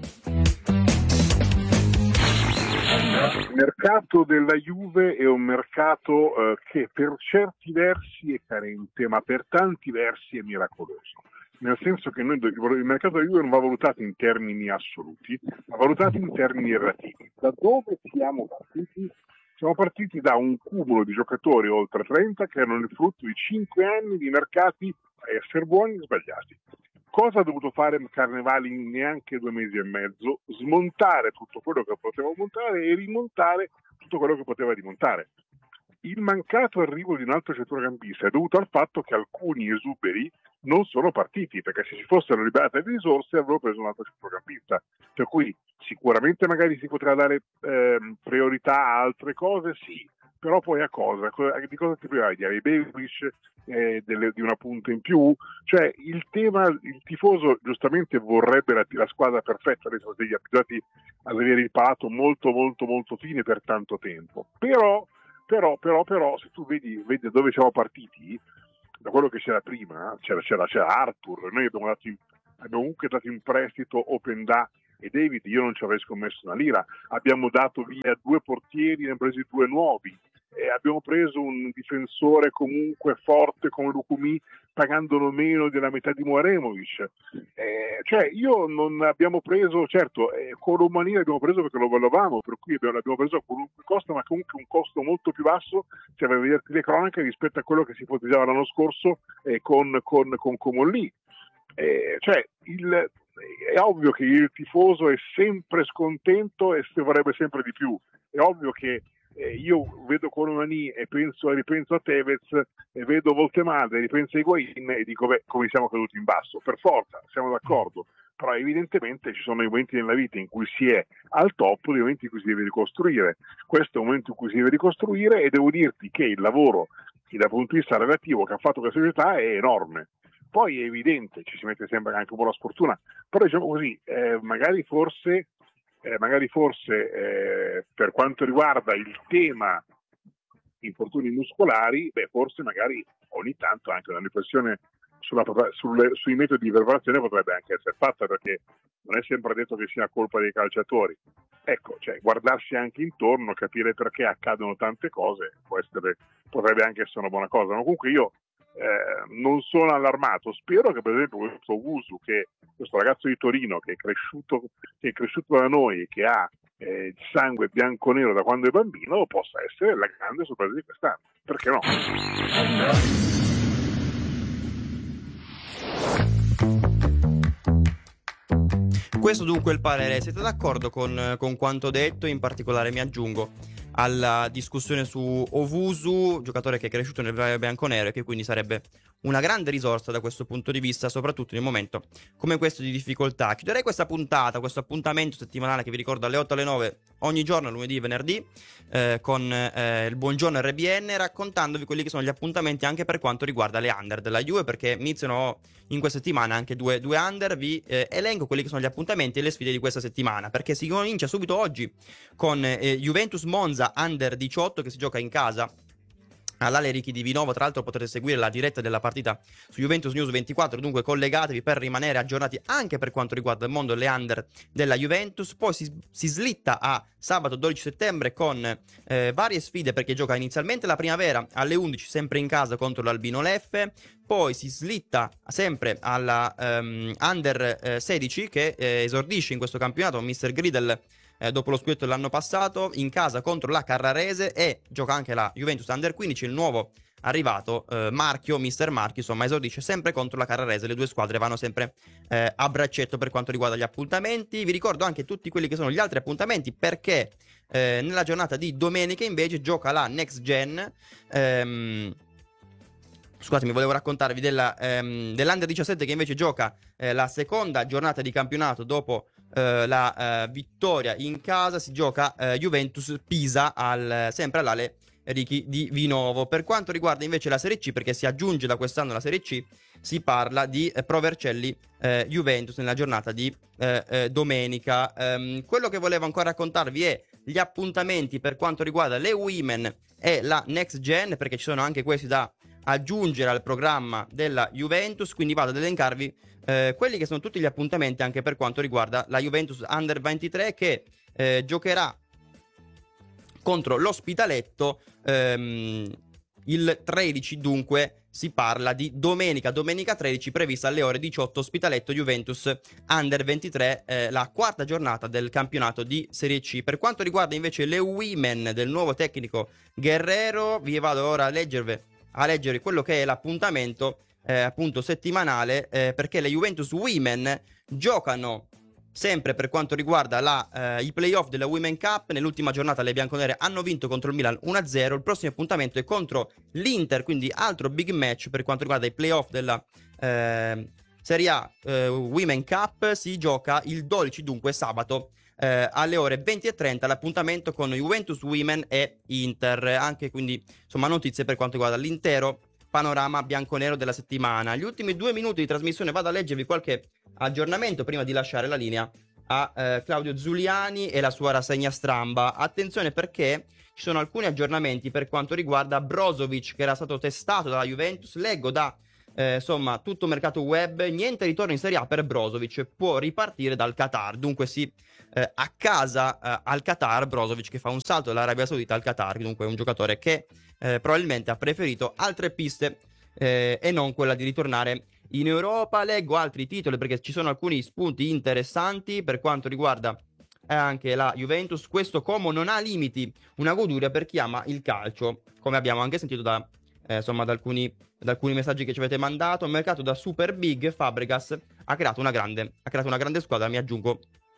Il mercato della Juve è un mercato eh, che per certi versi è carente, ma per tanti versi è miracoloso. Nel senso che noi, il mercato della Juve non va valutato in termini assoluti, ma valutato in termini relativi. Da dove siamo partiti? Siamo partiti da un cumulo di giocatori oltre trenta che erano il frutto di cinque anni di mercati a essere buoni e sbagliati. Cosa ha dovuto fare Carnevali in neanche due mesi e mezzo? Smontare tutto quello che poteva montare e rimontare tutto quello che poteva rimontare. Il mancato arrivo di un altro centrocampista è dovuto al fatto che alcuni esuberi non sono partiti, perché se si fossero liberate le risorse avrebbero preso un altro centrocampista. Per cui sicuramente magari si potrà dare eh, priorità a altre cose, sì, però poi a cosa? Di cosa ti privavi? Di Begovic, eh, delle, di una punta in più? Cioè il tema, il tifoso giustamente vorrebbe la, la squadra perfetta, adesso siamo stati abituati ad avere il palato molto molto molto fine per tanto tempo, però però però però se tu vedi, vedi dove siamo partiti, da quello che c'era prima, c'era, c'era, c'era Arthur, noi abbiamo, dato in, abbiamo comunque dato in prestito Openda e David, io non ci avrei scommesso una lira, abbiamo dato via due portieri, ne abbiamo presi due nuovi, e abbiamo preso un difensore comunque forte come Lukumi pagandolo meno della metà di Muaremovic, eh, cioè io non abbiamo preso, certo eh, con Romania l'abbiamo preso perché lo volevamo, per cui abbiamo, l'abbiamo preso a qualunque costo, ma comunque un costo molto più basso, se vai a vederti le cronache, rispetto a quello che si ipotizzava l'anno scorso eh, con, con, con Comolli. Eh, cioè il, è ovvio che il tifoso è sempre scontento e se vorrebbe sempre di più, è ovvio che eh, io vedo Colomani e penso, ripenso a Tevez e vedo Voltemade, ripenso a Higuain e dico beh, come siamo caduti in basso, per forza, siamo d'accordo, però evidentemente ci sono i momenti nella vita in cui si è al top, i momenti in cui si deve ricostruire, questo è un momento in cui si deve ricostruire e devo dirti che il lavoro dal punto di vista relativo che ha fatto questa società è enorme. Poi è evidente, ci si mette sempre anche un po' la sfortuna, però diciamo così, eh, magari forse, eh, magari forse eh, per quanto riguarda il tema infortuni muscolari, beh, forse magari ogni tanto anche una riflessione sulla, sulle, sui metodi di preparazione potrebbe anche essere fatta, perché non è sempre detto che sia colpa dei calciatori. Ecco, cioè guardarsi anche intorno, capire perché accadono tante cose, può essere, potrebbe anche essere una buona cosa. Ma comunque io Eh, non sono allarmato, spero che per esempio questo Wusu, che questo ragazzo di Torino che è cresciuto, che è cresciuto da noi, che ha eh, il sangue bianco-nero da quando è bambino, possa essere la grande sorpresa di quest'anno, perché no? Questo dunque è il parere. Siete d'accordo con, con quanto detto? In particolare mi aggiungo alla discussione su Owusu, giocatore che è cresciuto nel bianconero e che quindi sarebbe una grande risorsa da questo punto di vista, soprattutto in un momento come questo di difficoltà. Chiuderei questa puntata, questo appuntamento settimanale che vi ricordo alle otto alle nove ogni giorno, lunedì e venerdì, eh, con eh, il buongiorno R B N, raccontandovi quelli che sono gli appuntamenti anche per quanto riguarda le under della Juve, perché iniziano in questa settimana anche due, due under. Vi eh, elenco quelli che sono gli appuntamenti e le sfide di questa settimana, perché si comincia subito oggi con eh, Juventus Monza under diciotto che si gioca in casa all'Ale Righi di Vinovo. Tra l'altro potrete seguire la diretta della partita su Juventus News ventiquattro, dunque collegatevi per rimanere aggiornati anche per quanto riguarda il mondo delle under della Juventus. Poi si, si slitta a sabato dodici settembre con eh, varie sfide, perché gioca inizialmente la primavera alle undici sempre in casa contro l'Albino Leffe, poi si slitta sempre alla um, under eh, sedici che eh, esordisce in questo campionato mister Gridel Eh, dopo lo scudetto dell'anno passato, in casa contro la Carrarese, e gioca anche la Juventus Under quindici, il nuovo arrivato eh, Marchio, mister Marchio, insomma esordisce sempre contro la Carrarese. Le due squadre vanno sempre eh, a braccetto per quanto riguarda gli appuntamenti. Vi ricordo anche tutti quelli che sono gli altri appuntamenti, perché eh, nella giornata di domenica invece gioca la Next Gen. ehm, Scusatemi, volevo raccontarvi della, ehm, dell'Under diciassette che invece gioca eh, la seconda giornata di campionato dopo eh, la eh, vittoria in casa. Si gioca eh, Juventus Pisa al, sempre all'Ale Righi di Vinovo. Per quanto riguarda invece la Serie C, perché si aggiunge da quest'anno la Serie C, si parla di eh, Pro Vercelli eh, Juventus nella giornata di eh, eh, domenica. Ehm, quello che volevo ancora raccontarvi è gli appuntamenti per quanto riguarda le Women e la Next Gen, perché ci sono anche questi da aggiungere al programma della Juventus. Quindi vado ad elencarvi eh, quelli che sono tutti gli appuntamenti anche per quanto riguarda la Juventus Under ventitré, che eh, giocherà contro l'Ospitaletto ehm, il tredici. Dunque si parla di domenica, domenica tredici, prevista alle ore diciotto, Ospitaletto Juventus Under ventitré, eh, la quarta giornata del campionato di Serie C. Per quanto riguarda invece le Women del nuovo tecnico Guerrero, vi vado ora a leggervi a leggere quello che è l'appuntamento eh, appunto settimanale, eh, perché le Juventus Women giocano sempre per quanto riguarda la, eh, i playoff della Women Cup. Nell'ultima giornata le bianconere hanno vinto contro il Milan uno a zero. Il prossimo appuntamento è contro l'Inter, quindi altro big match per quanto riguarda i playoff della eh, Serie A eh, Women Cup. Si gioca il dodici, dunque sabato eh, alle ore venti e trenta l'appuntamento con Juventus Women e Inter. Anche quindi insomma notizie per quanto riguarda l'intero panorama bianconero della settimana. Gli ultimi due minuti di trasmissione vado a leggervi qualche aggiornamento prima di lasciare la linea a eh, Claudio Zuliani e la sua rassegna stampa. Attenzione, perché ci sono alcuni aggiornamenti per quanto riguarda Brozovic, che era stato testato dalla Juventus. Leggo da eh, insomma tutto mercato web: niente ritorno in Serie A per Brozovic, può ripartire dal Qatar. Dunque si eh, a casa eh, al Qatar Brozovic, che fa un salto dall'Arabia Saudita al Qatar. Dunque è un giocatore che eh, probabilmente ha preferito altre piste eh, e non quella di ritornare in Europa. Leggo altri titoli perché ci sono alcuni spunti interessanti per quanto riguarda eh, anche la Juventus. Questo Como non ha limiti, una goduria per chi ama il calcio, come abbiamo anche sentito da, eh, insomma, da, alcuni, da alcuni messaggi che ci avete mandato. Mercato da super big, Fabregas ha creato una grande, ha creato una grande squadra, mi aggiungo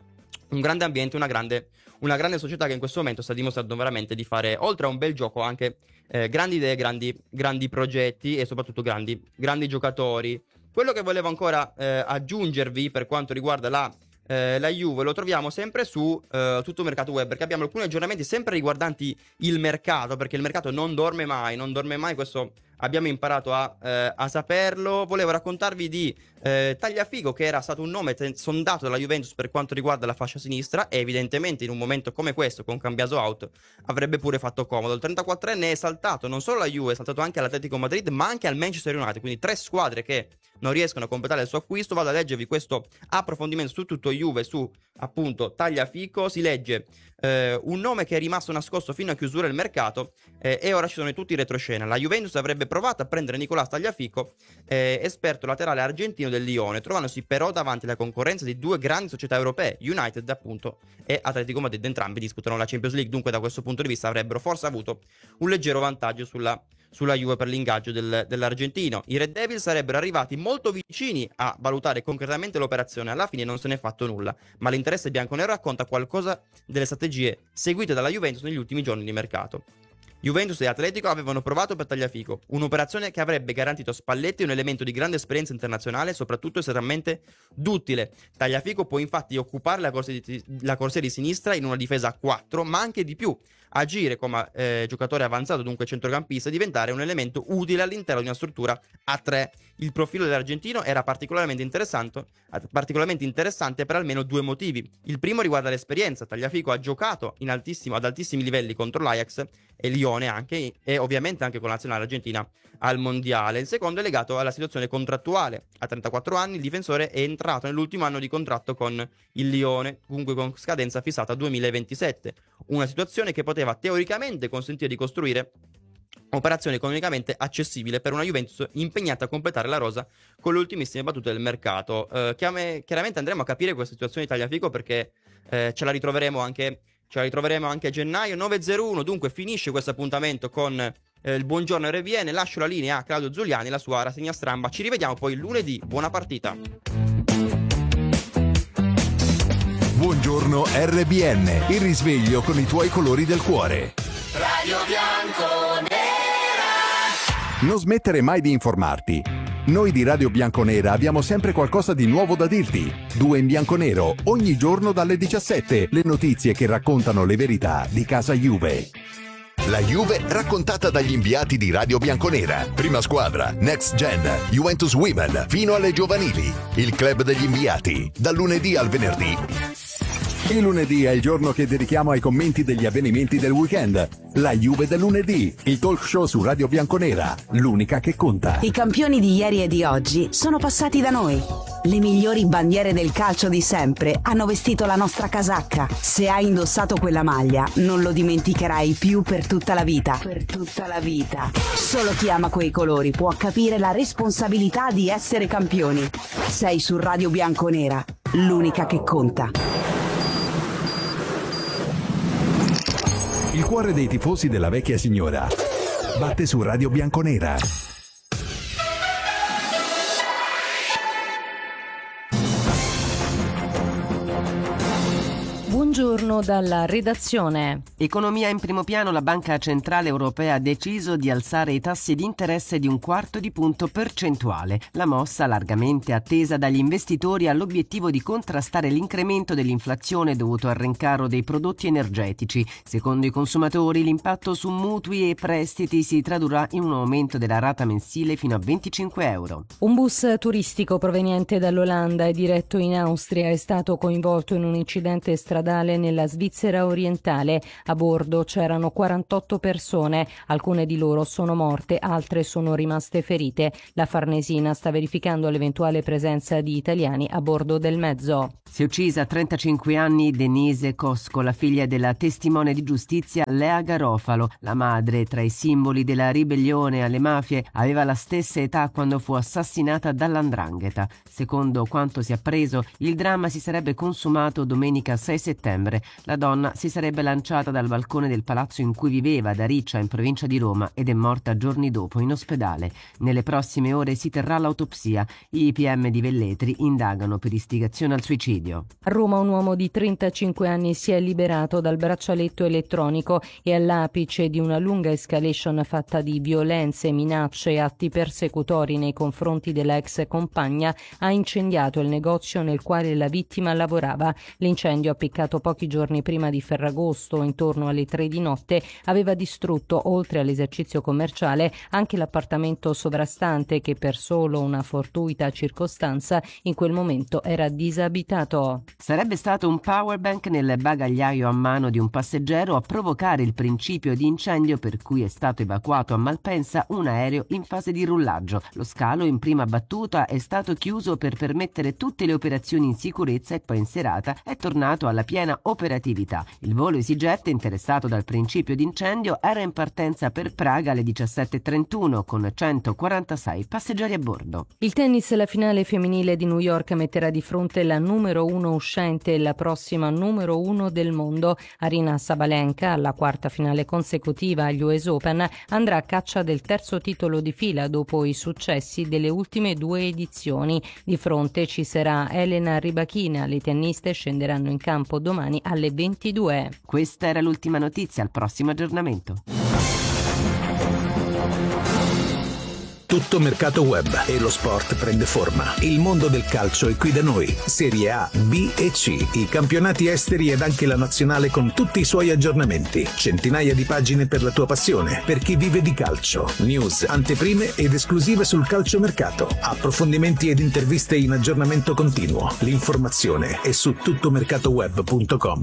un grande ambiente, una grande, una grande società che in questo momento sta dimostrando veramente di fare, oltre a un bel gioco, anche eh, grandi idee, grandi, grandi progetti e soprattutto grandi, grandi giocatori. Quello che volevo ancora eh, aggiungervi per quanto riguarda la, eh, la Juve lo troviamo sempre su eh, tutto il mercato web, perché abbiamo alcuni aggiornamenti sempre riguardanti il mercato, perché il mercato non dorme mai, non dorme mai, questo abbiamo imparato a, eh, a saperlo. Volevo raccontarvi di eh, Tagliafico, che era stato un nome ten- sondato dalla Juventus per quanto riguarda la fascia sinistra, e evidentemente in un momento come questo, con Cambiaso out, avrebbe pure fatto comodo. Il trentaquattrenne è saltato non solo alla Juve, è saltato anche all'Atletico Madrid, ma anche al Manchester United, quindi tre squadre che non riescono a completare il suo acquisto. Vado a leggervi questo approfondimento su tutto Juve, su appunto Tagliafico. Si legge eh, un nome che è rimasto nascosto fino a chiusura del mercato eh, e ora ci sono tutti i retroscena. La Juventus avrebbe provato a prendere Nicolás Tagliafico, eh, esperto laterale argentino del Lione, trovandosi però davanti alla concorrenza di due grandi società europee, United appunto e Atletico Madrid. Entrambi disputano la Champions League, dunque da questo punto di vista avrebbero forse avuto un leggero vantaggio sulla, sulla Juve per l'ingaggio del, dell'argentino. I Red Devils sarebbero arrivati molto vicini a valutare concretamente l'operazione, alla fine non se n'è fatto nulla, ma l'interesse bianconero racconta qualcosa delle strategie seguite dalla Juventus negli ultimi giorni di mercato. Juventus e Atletico avevano provato per Tagliafico, un'operazione che avrebbe garantito a Spalletti un elemento di grande esperienza internazionale e soprattutto estremamente duttile. Tagliafico può infatti occupare la corsia di, la corsia di sinistra in una difesa a quattro, ma anche di più, agire come eh, giocatore avanzato, dunque centrocampista, e diventare un elemento utile all'interno di una struttura a tre. Il profilo dell'argentino era particolarmente interessante, particolarmente interessante per almeno due motivi. Il primo riguarda l'esperienza. Tagliafico ha giocato in altissimo, ad altissimi livelli contro l'Ajax e Lione anche, e ovviamente anche con la nazionale argentina al mondiale. Il secondo è legato alla situazione contrattuale. A trentaquattro anni il difensore è entrato nell'ultimo anno di contratto con il Lione, comunque con scadenza fissata duemilaventisette, una situazione che poteva teoricamente consentire di costruire operazione economicamente accessibile per una Juventus impegnata a completare la rosa con le ultimissime battute del mercato. Eh, chiaramente andremo a capire questa situazione di Tagliafico, perché eh, ce la ritroveremo anche ce la ritroveremo anche a gennaio. Nove zero uno, dunque finisce questo appuntamento con eh, il buongiorno R B N. Lascio la linea a Claudio Zuliani, la sua rassegna stampa. Ci rivediamo poi lunedì. Buona partita. Buongiorno R B N, il risveglio con i tuoi colori del cuore. Radio Bianconera. Non smettere mai di informarti. Noi di Radio Bianconera abbiamo sempre qualcosa di nuovo da dirti. Due in bianco nero, ogni giorno dalle diciassette, le notizie che raccontano le verità di casa Juve. La Juve raccontata dagli inviati di Radio Bianconera. Prima squadra, Next Gen, Juventus Women, fino alle giovanili. Il club degli inviati, dal lunedì al venerdì. Il lunedì è il giorno che dedichiamo ai commenti degli avvenimenti del weekend. La Juve del lunedì, il talk show su Radio Bianconera, l'unica che conta. I campioni di ieri e di oggi sono passati da noi. Le migliori bandiere del calcio di sempre hanno vestito la nostra casacca. Se hai indossato quella maglia, non lo dimenticherai più per tutta la vita. Per tutta la vita. Solo chi ama quei colori può capire la responsabilità di essere campioni. Sei su Radio Bianconera, l'unica che conta. Il cuore dei tifosi della vecchia signora batte su Radio Bianconera. Buongiorno. Milano dalla redazione. Economia in primo piano, la Banca Centrale Europea ha deciso di alzare i tassi di interesse di un quarto di punto percentuale. La mossa, largamente attesa dagli investitori, ha l'obiettivo di contrastare l'incremento dell'inflazione dovuto al rincaro dei prodotti energetici. Secondo i consumatori, l'impatto su mutui e prestiti si tradurrà in un aumento della rata mensile fino a venticinque euro. Un bus turistico proveniente dall'Olanda e diretto in Austria è stato coinvolto in un incidente stradale nella Svizzera orientale. A bordo c'erano quarantotto persone, alcune di loro sono morte, altre sono rimaste ferite. La Farnesina sta verificando l'eventuale presenza di italiani a bordo del mezzo. Si è uccisa a trentacinque anni Denise Cosco, la figlia della testimone di giustizia Lea Garofalo. La madre, tra i simboli della ribellione alle mafie, aveva la stessa età quando fu assassinata dall'Andrangheta. Secondo quanto si è appreso, il dramma si sarebbe consumato domenica sei settembre. La donna si sarebbe lanciata dal balcone del palazzo in cui viveva ad Ariccia, in provincia di Roma, ed è morta giorni dopo in ospedale. Nelle prossime ore si terrà l'autopsia. I P M di Velletri indagano per istigazione al suicidio. A Roma un uomo di trentacinque anni si è liberato dal braccialetto elettronico e all'apice di una lunga escalation fatta di violenze, minacce e atti persecutori nei confronti della ex compagna ha incendiato il negozio nel quale la vittima lavorava. L'incendio, appiccato pochi giorni prima di Ferragosto, intorno alle tre di notte, aveva distrutto, oltre all'esercizio commerciale, anche l'appartamento sovrastante che per solo una fortuita circostanza in quel momento era disabitato. Sarebbe stato un powerbank nel bagagliaio a mano di un passeggero a provocare il principio di incendio per cui è stato evacuato a Malpensa un aereo in fase di rullaggio. Lo scalo in prima battuta è stato chiuso per permettere tutte le operazioni in sicurezza e poi in serata è tornato alla piena operatività. Il volo EasyJet, interessato dal principio di incendio, era in partenza per Praga alle diciassette e trentuno con centoquarantasei passeggeri a bordo. Il tennis, la finale femminile di New York metterà di fronte la numero uno uscente e la prossima numero uno del mondo. Aryna Sabalenka, alla quarta finale consecutiva agli U S Open, andrà a caccia del terzo titolo di fila dopo i successi delle ultime due edizioni. Di fronte ci sarà Elena Rybakina. Le tenniste scenderanno in campo domani alle ventidue. Questa era l'ultima notizia, al prossimo aggiornamento. Tutto mercato web e lo sport prende forma. Il mondo del calcio è qui da noi. Serie A, B e C, i campionati esteri ed anche la nazionale con tutti i suoi aggiornamenti. Centinaia di pagine per la tua passione, per chi vive di calcio. News, anteprime ed esclusive sul calciomercato. Approfondimenti ed interviste in aggiornamento continuo. L'informazione è su tuttomercatoweb punto com.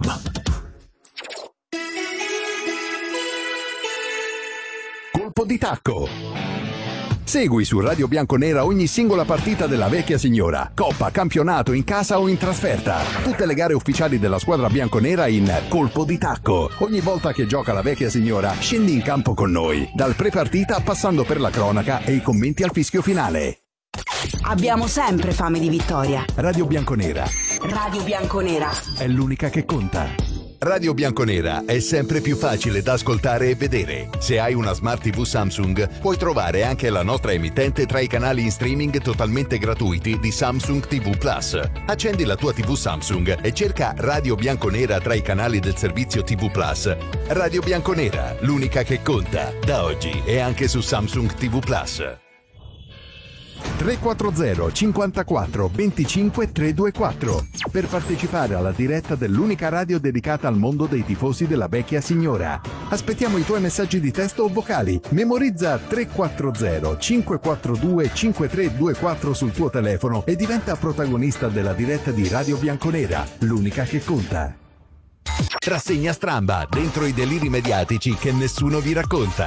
Colpo di tacco. Segui su Radio Bianconera ogni singola partita della vecchia signora, coppa, campionato, in casa o in trasferta. Tutte le gare ufficiali della squadra bianconera in Colpo di Tacco. Ogni volta che gioca la vecchia signora, scendi in campo con noi, dal pre-partita passando per la cronaca e i commenti al fischio finale. Abbiamo sempre fame di vittoria. Radio Bianconera. Radio Bianconera È l'unica che conta. Radio Bianconera è sempre più facile da ascoltare e vedere. Se hai una Smart tivù Samsung, puoi trovare anche la nostra emittente tra i canali in streaming totalmente gratuiti di Samsung ti vu Plus. Accendi la tua tivù Samsung e cerca Radio Bianconera tra i canali del servizio ti vu Plus. Radio Bianconera, l'unica che conta, da oggi e anche su Samsung ti vu Plus. tre quattro zero cinquantaquattro venticinque trecentoventiquattro per partecipare alla diretta dell'unica radio dedicata al mondo dei tifosi della vecchia signora. Aspettiamo i tuoi messaggi di testo o vocali. Memorizza tre quattro zero cinque quattro due cinque tre due quattro sul tuo telefono e diventa protagonista della diretta di Radio Bianconera, l'unica che conta. Rassegna stramba, dentro i deliri mediatici che nessuno vi racconta.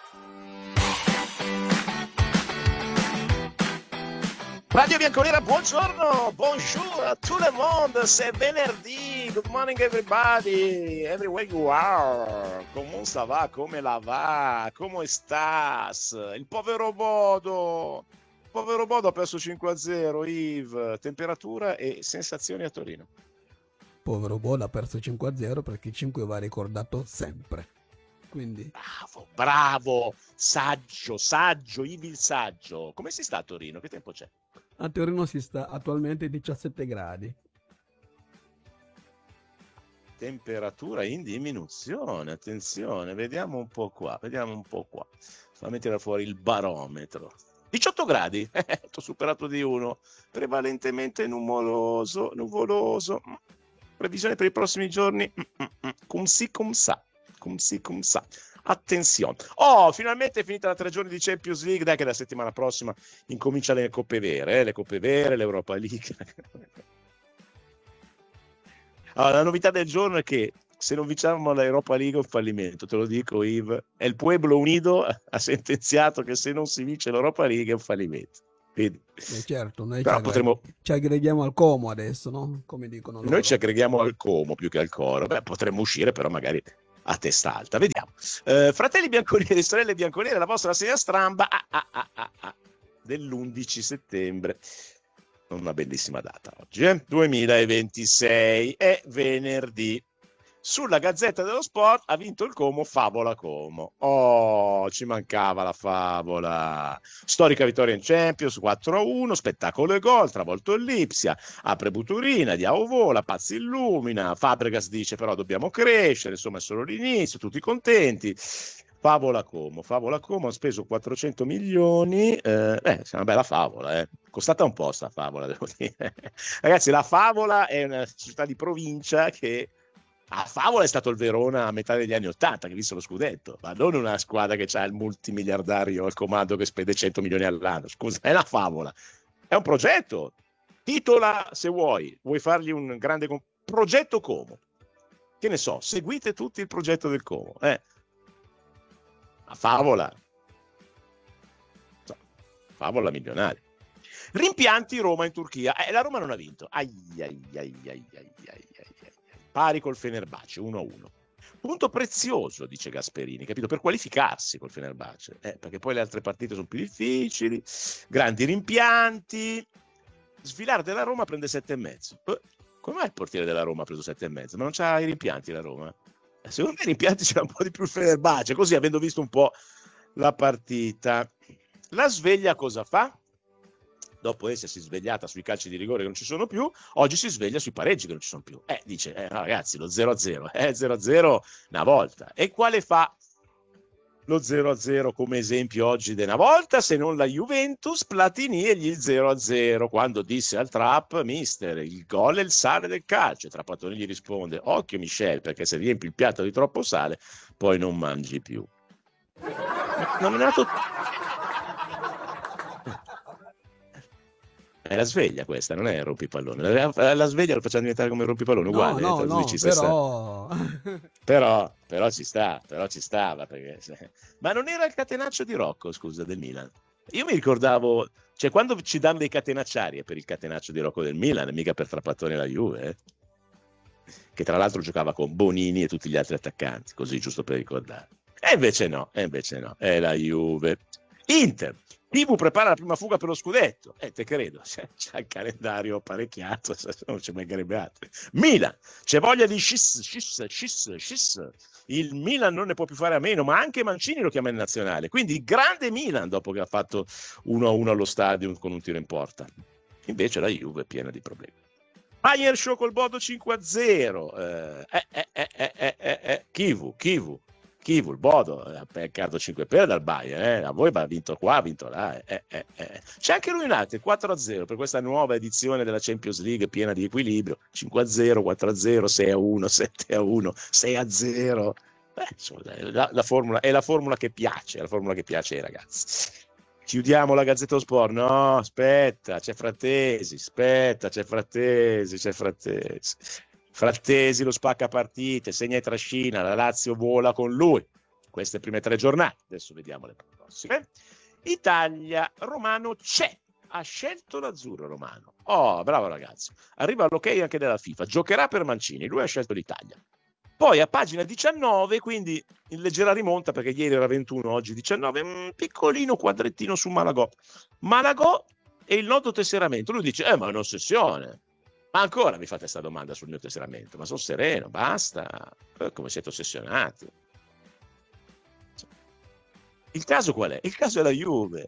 Radio Bianconera, buongiorno, bonjour a tout le monde, c'est venerdì, good morning everybody, everywhere you are, come sta va, come la va, come estás, il povero Bodo, il povero Bodo ha perso cinque a zero, Yves, temperatura e sensazioni a Torino. Povero Bodo ha perso cinque a zero perché cinque va ricordato sempre. Quindi bravo, bravo, saggio, saggio, Yves il saggio. Come si sta a Torino? Che tempo c'è? A Torino si sta attualmente diciassette gradi. temperatura in diminuzione, attenzione, vediamo un po' qua, vediamo un po' qua. Fammi tirare fuori il barometro. diciotto gradi, ho superato di uno, prevalentemente nuvoloso, nuvoloso. Previsione per i prossimi giorni, cum si cum sa, cum si cum sa. Attenzione. Oh, finalmente è finita la tre giorni di Champions League, dai che la settimana prossima incomincia le coppe vere, eh? le coppe vere, l'Europa League. Allora, la novità del giorno è che se non vinciamo l'Europa League è un fallimento, te lo dico Yves. E il Pueblo Unido ha sentenziato che se non si vince l'Europa League è un fallimento. Quindi, eh certo, noi ci, però aggreghiamo, potremo... ci aggreghiamo al Como adesso, no? Come dicono loro. Noi ci aggreghiamo al Como più che al coro. Beh, potremmo uscire però magari a testa alta. Vediamo. Eh, fratelli bianconeri, sorelle bianconere, la vostra segna stramba ah, ah, ah, ah, ah, dell'undici settembre. Una bellissima data oggi, eh? duemilaventisei, è venerdì. Sulla Gazzetta dello Sport ha vinto il Como, favola Como. Oh, ci mancava la favola. Storica vittoria in Champions, quattro a uno, spettacolo e gol, travolto il Lipsia, apre Buturina, Diao vola, Pazzi illumina, Fabregas dice però dobbiamo crescere, insomma è solo l'inizio, tutti contenti. Favola Como, favola Como, ha speso quattrocento milioni, eh, eh, è una bella favola, eh. Costata un po' sta favola, devo dire. Ragazzi, la Favola è una società di provincia che a Favola è stato il Verona a metà degli anni Ottanta, che ha visto lo scudetto, ma non una squadra che ha il multimiliardario al comando che spende cento milioni all'anno, scusa, è la Favola, è un progetto, titola se vuoi, vuoi fargli un grande comp- progetto Como, che ne so, seguite tutti il progetto del Como, eh. A Favola, Favola milionaria. Rimpianti Roma in Turchia, eh, la Roma non ha vinto, ai, ai, ai, ai, ai, ai, ai, ai. Pari col Fenerbahce uno a uno. Punto prezioso, dice Gasperini, capito? Per qualificarsi col Fenerbahce, eh, perché poi le altre partite sono più difficili, grandi rimpianti. Svilare della Roma prende sette e mezzo. Eh, come mai il portiere della Roma ha preso sette e mezzo? Ma non c'ha i rimpianti la Roma? Eh, secondo me i rimpianti c'era un po' di più il Fenerbahce, così avendo visto un po' la partita. La sveglia cosa fa? Dopo essersi svegliata sui calci di rigore che non ci sono più, oggi si sveglia sui pareggi che non ci sono più. Eh, dice, eh, no, ragazzi, lo zero a zero, eh, zero a zero una volta. E quale fa lo zero a zero come esempio oggi di una volta, se non la Juventus? Platini e gli zero a zero, quando disse al Trapp, mister, il gol è il sale del calcio. E Trapattoni gli risponde, occhio Michel, perché se riempi il piatto di troppo sale, poi non mangi più. Non è nato... È la sveglia questa, non è il rompipallone. La, la sveglia lo facciamo diventare come il rompipallone, uguale. No, no, no, però... però... però ci sta, però ci stava. Perché... Ma non era il catenaccio di Rocco, scusa, del Milan? Io mi ricordavo, cioè quando ci danno dei catenacciari è per il catenaccio di Rocco del Milan, mica per Trapattoni e la Juve, eh? Che tra l'altro giocava con Bonini e tutti gli altri attaccanti, così giusto per ricordare. E invece no, e invece no, è la Juve. Inter. Tibu prepara la prima fuga per lo scudetto, e eh, te credo, c'è, c'è il calendario apparecchiato, non ci mancherebbe altro. Milan, c'è voglia di sciss, sciss, sciss, sciss. Il Milan non ne può più fare a meno, ma anche Mancini lo chiama in nazionale, quindi grande Milan dopo che ha fatto uno a uno allo stadio con un tiro in porta. Invece la Juve è piena di problemi. Bayern show col Bodo cinque a zero, eh, eh, eh, eh, eh, eh, eh. Kivu, Kivu. Kivu, il Bodo ha peccato cinque pere dal Bayern, eh? A voi ha vinto qua, ha vinto là. Eh, eh, eh. C'è anche lui United quattro a zero per questa nuova edizione della Champions League piena di equilibrio. cinque a zero, quattro a zero, sei a uno, sette a uno, sei a zero. Beh, insomma, la, la formula, è la formula che piace, è la formula che piace ai ragazzi. Chiudiamo la Gazzetta dello Sport. No, aspetta, c'è Frattesi, aspetta, c'è Frattesi, c'è Frattesi. Frattesi lo spacca partite, segna e trascina, la Lazio vola con lui. Queste prime tre giornate, adesso vediamo le prossime. Italia, Romano c'è, ha scelto l'azzurro Romano. Oh, bravo ragazzo. Arriva l'ok anche della FIFA, giocherà per Mancini, lui ha scelto l'Italia. Poi a pagina diciannove, quindi in leggera rimonta, perché ieri era ventuno, oggi diciannove, un piccolino quadrettino su Malagò. Malagò e il nodo tesseramento. Lui dice, eh ma è un'ossessione. Ma ancora mi fate questa domanda sul mio tesseramento? Ma sono sereno, basta. Eh, come siete ossessionati? Il caso qual è? Il caso è la Juve.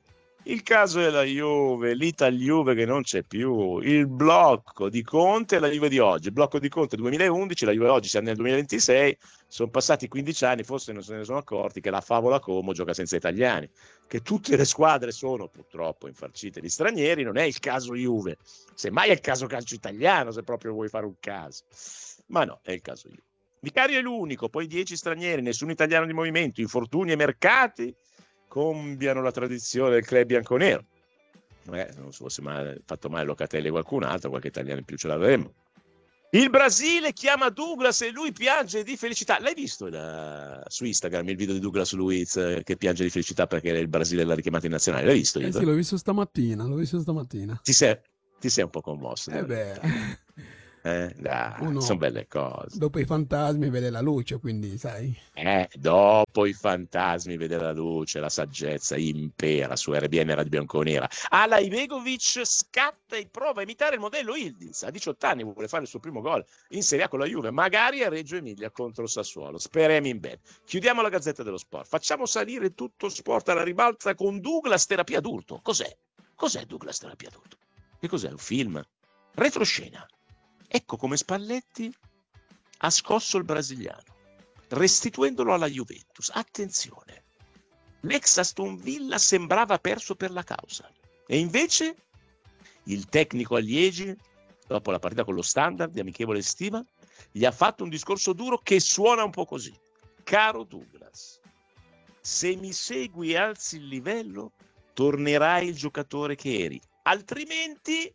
Il caso è la Juve, l'Ital Juve che non c'è più, il blocco di Conte e la Juve di oggi. Il blocco di Conte duemilaundici, la Juve oggi siamo nel duemilaventisei, sono passati quindici anni, forse non se ne sono accorti che la favola Como gioca senza italiani, che tutte le squadre sono purtroppo infarcite di stranieri. Non è il caso Juve, semmai è il caso calcio italiano, se proprio vuoi fare un caso, ma no, è il caso Juve. Vicario è l'unico, poi dieci stranieri, nessun italiano di movimento, infortuni e mercati cambiano la tradizione del club bianconero. Eh, non so se mai fatto mai Locatelli e qualcun altro, qualche italiano in più ce l'avremo. Il Brasile chiama Douglas e lui piange di felicità. L'hai visto il, su Instagram il video di Douglas Luiz eh, che piange di felicità perché il Brasile l'ha richiamato in nazionale? L'hai visto? Eh sì, l'ho visto stamattina, l'ho visto stamattina. Ti sei, ti sei un po' commosso? Eh beh... Eh, sono belle cose. Dopo i fantasmi vede la luce, quindi sai. Eh, dopo i fantasmi vede la luce, la saggezza impera su R B N Radio Bianconera. Ala Ibegovic scatta e prova a imitare il modello Yildiz. A diciotto anni vuole fare il suo primo gol in Serie A con la Juve, magari a Reggio Emilia contro Sassuolo. Speriamo in bene. Chiudiamo la Gazzetta dello Sport. Facciamo salire tutto sport alla ribalta con Douglas Terapia Adulto. Cos'è? Cos'è Douglas Terapia Adulto? Che cos'è? Un film? Retroscena. Ecco come Spalletti ha scosso il brasiliano, restituendolo alla Juventus. Attenzione, l'ex Aston Villa sembrava perso per la causa. E invece il tecnico a Liegi, dopo la partita con lo Standard di amichevole estiva, gli ha fatto un discorso duro che suona un po' così. Caro Douglas, se mi segui e alzi il livello, tornerai il giocatore che eri. Altrimenti...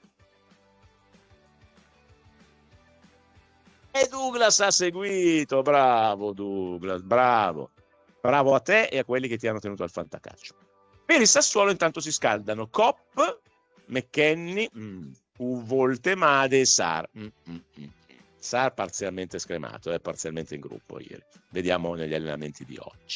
E Douglas ha seguito, bravo Douglas, bravo, bravo a te e a quelli che ti hanno tenuto al fantacalcio. Per il Sassuolo intanto si scaldano Kopp, McKennie, mm, Voltemade e Sarr. Mm, mm, mm. Sarr parzialmente scremato, è eh, parzialmente in gruppo ieri. Vediamo negli allenamenti di oggi.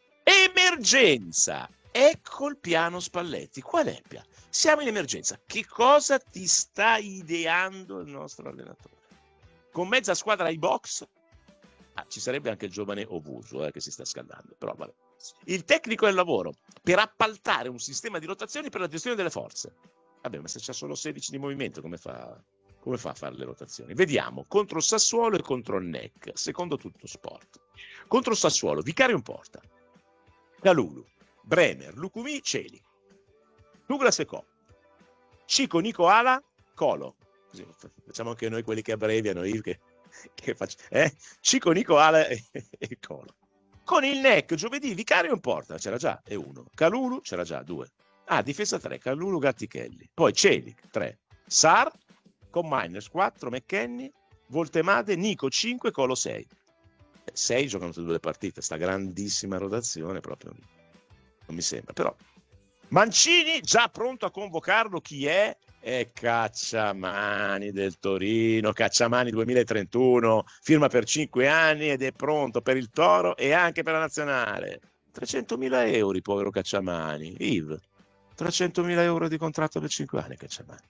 Emergenza! Ecco il piano Spalletti. Qual è il piano? Siamo in emergenza. Che cosa ti sta ideando il nostro allenatore? Con mezza squadra ai box, ah, ci sarebbe anche il giovane Ovuso eh, che si sta scaldando, però vabbè. Il tecnico è il lavoro per appaltare un sistema di rotazioni per la gestione delle forze. Vabbè, ma se c'è solo sedici di movimento, come fa, come fa a fare le rotazioni? Vediamo, contro il Sassuolo e contro il N E C, secondo Tutto Sport. Contro il Sassuolo, Vicario in porta, Calulu, Bremer, Lucumi, Celi, Douglas e Co, Cico, Nico, Ala, Colo. Così, facciamo anche noi quelli che abbreviano, io che, che faccio, eh? Cico, Nico, Ale e, e Colo. Con il N E C giovedì Vicario in porta, c'era già, e uno. Calulu c'era già, due. Ah, difesa tre, Calulu, Gattichelli. Poi Celic, tre. Sarr, con Miners, quattro, McKennie, Voltemade, Nico, cinque, Colo, sei. sei giocano tutte due le partite, sta grandissima rotazione proprio, non mi sembra, però. Mancini già pronto a convocarlo, chi è? E Cacciamani del Torino, Cacciamani duemilatrentuno, firma per cinque anni ed è pronto per il Toro e anche per la nazionale. trecentomila euro, povero Cacciamani. Yves, trecentomila euro di contratto per cinque anni, Cacciamani.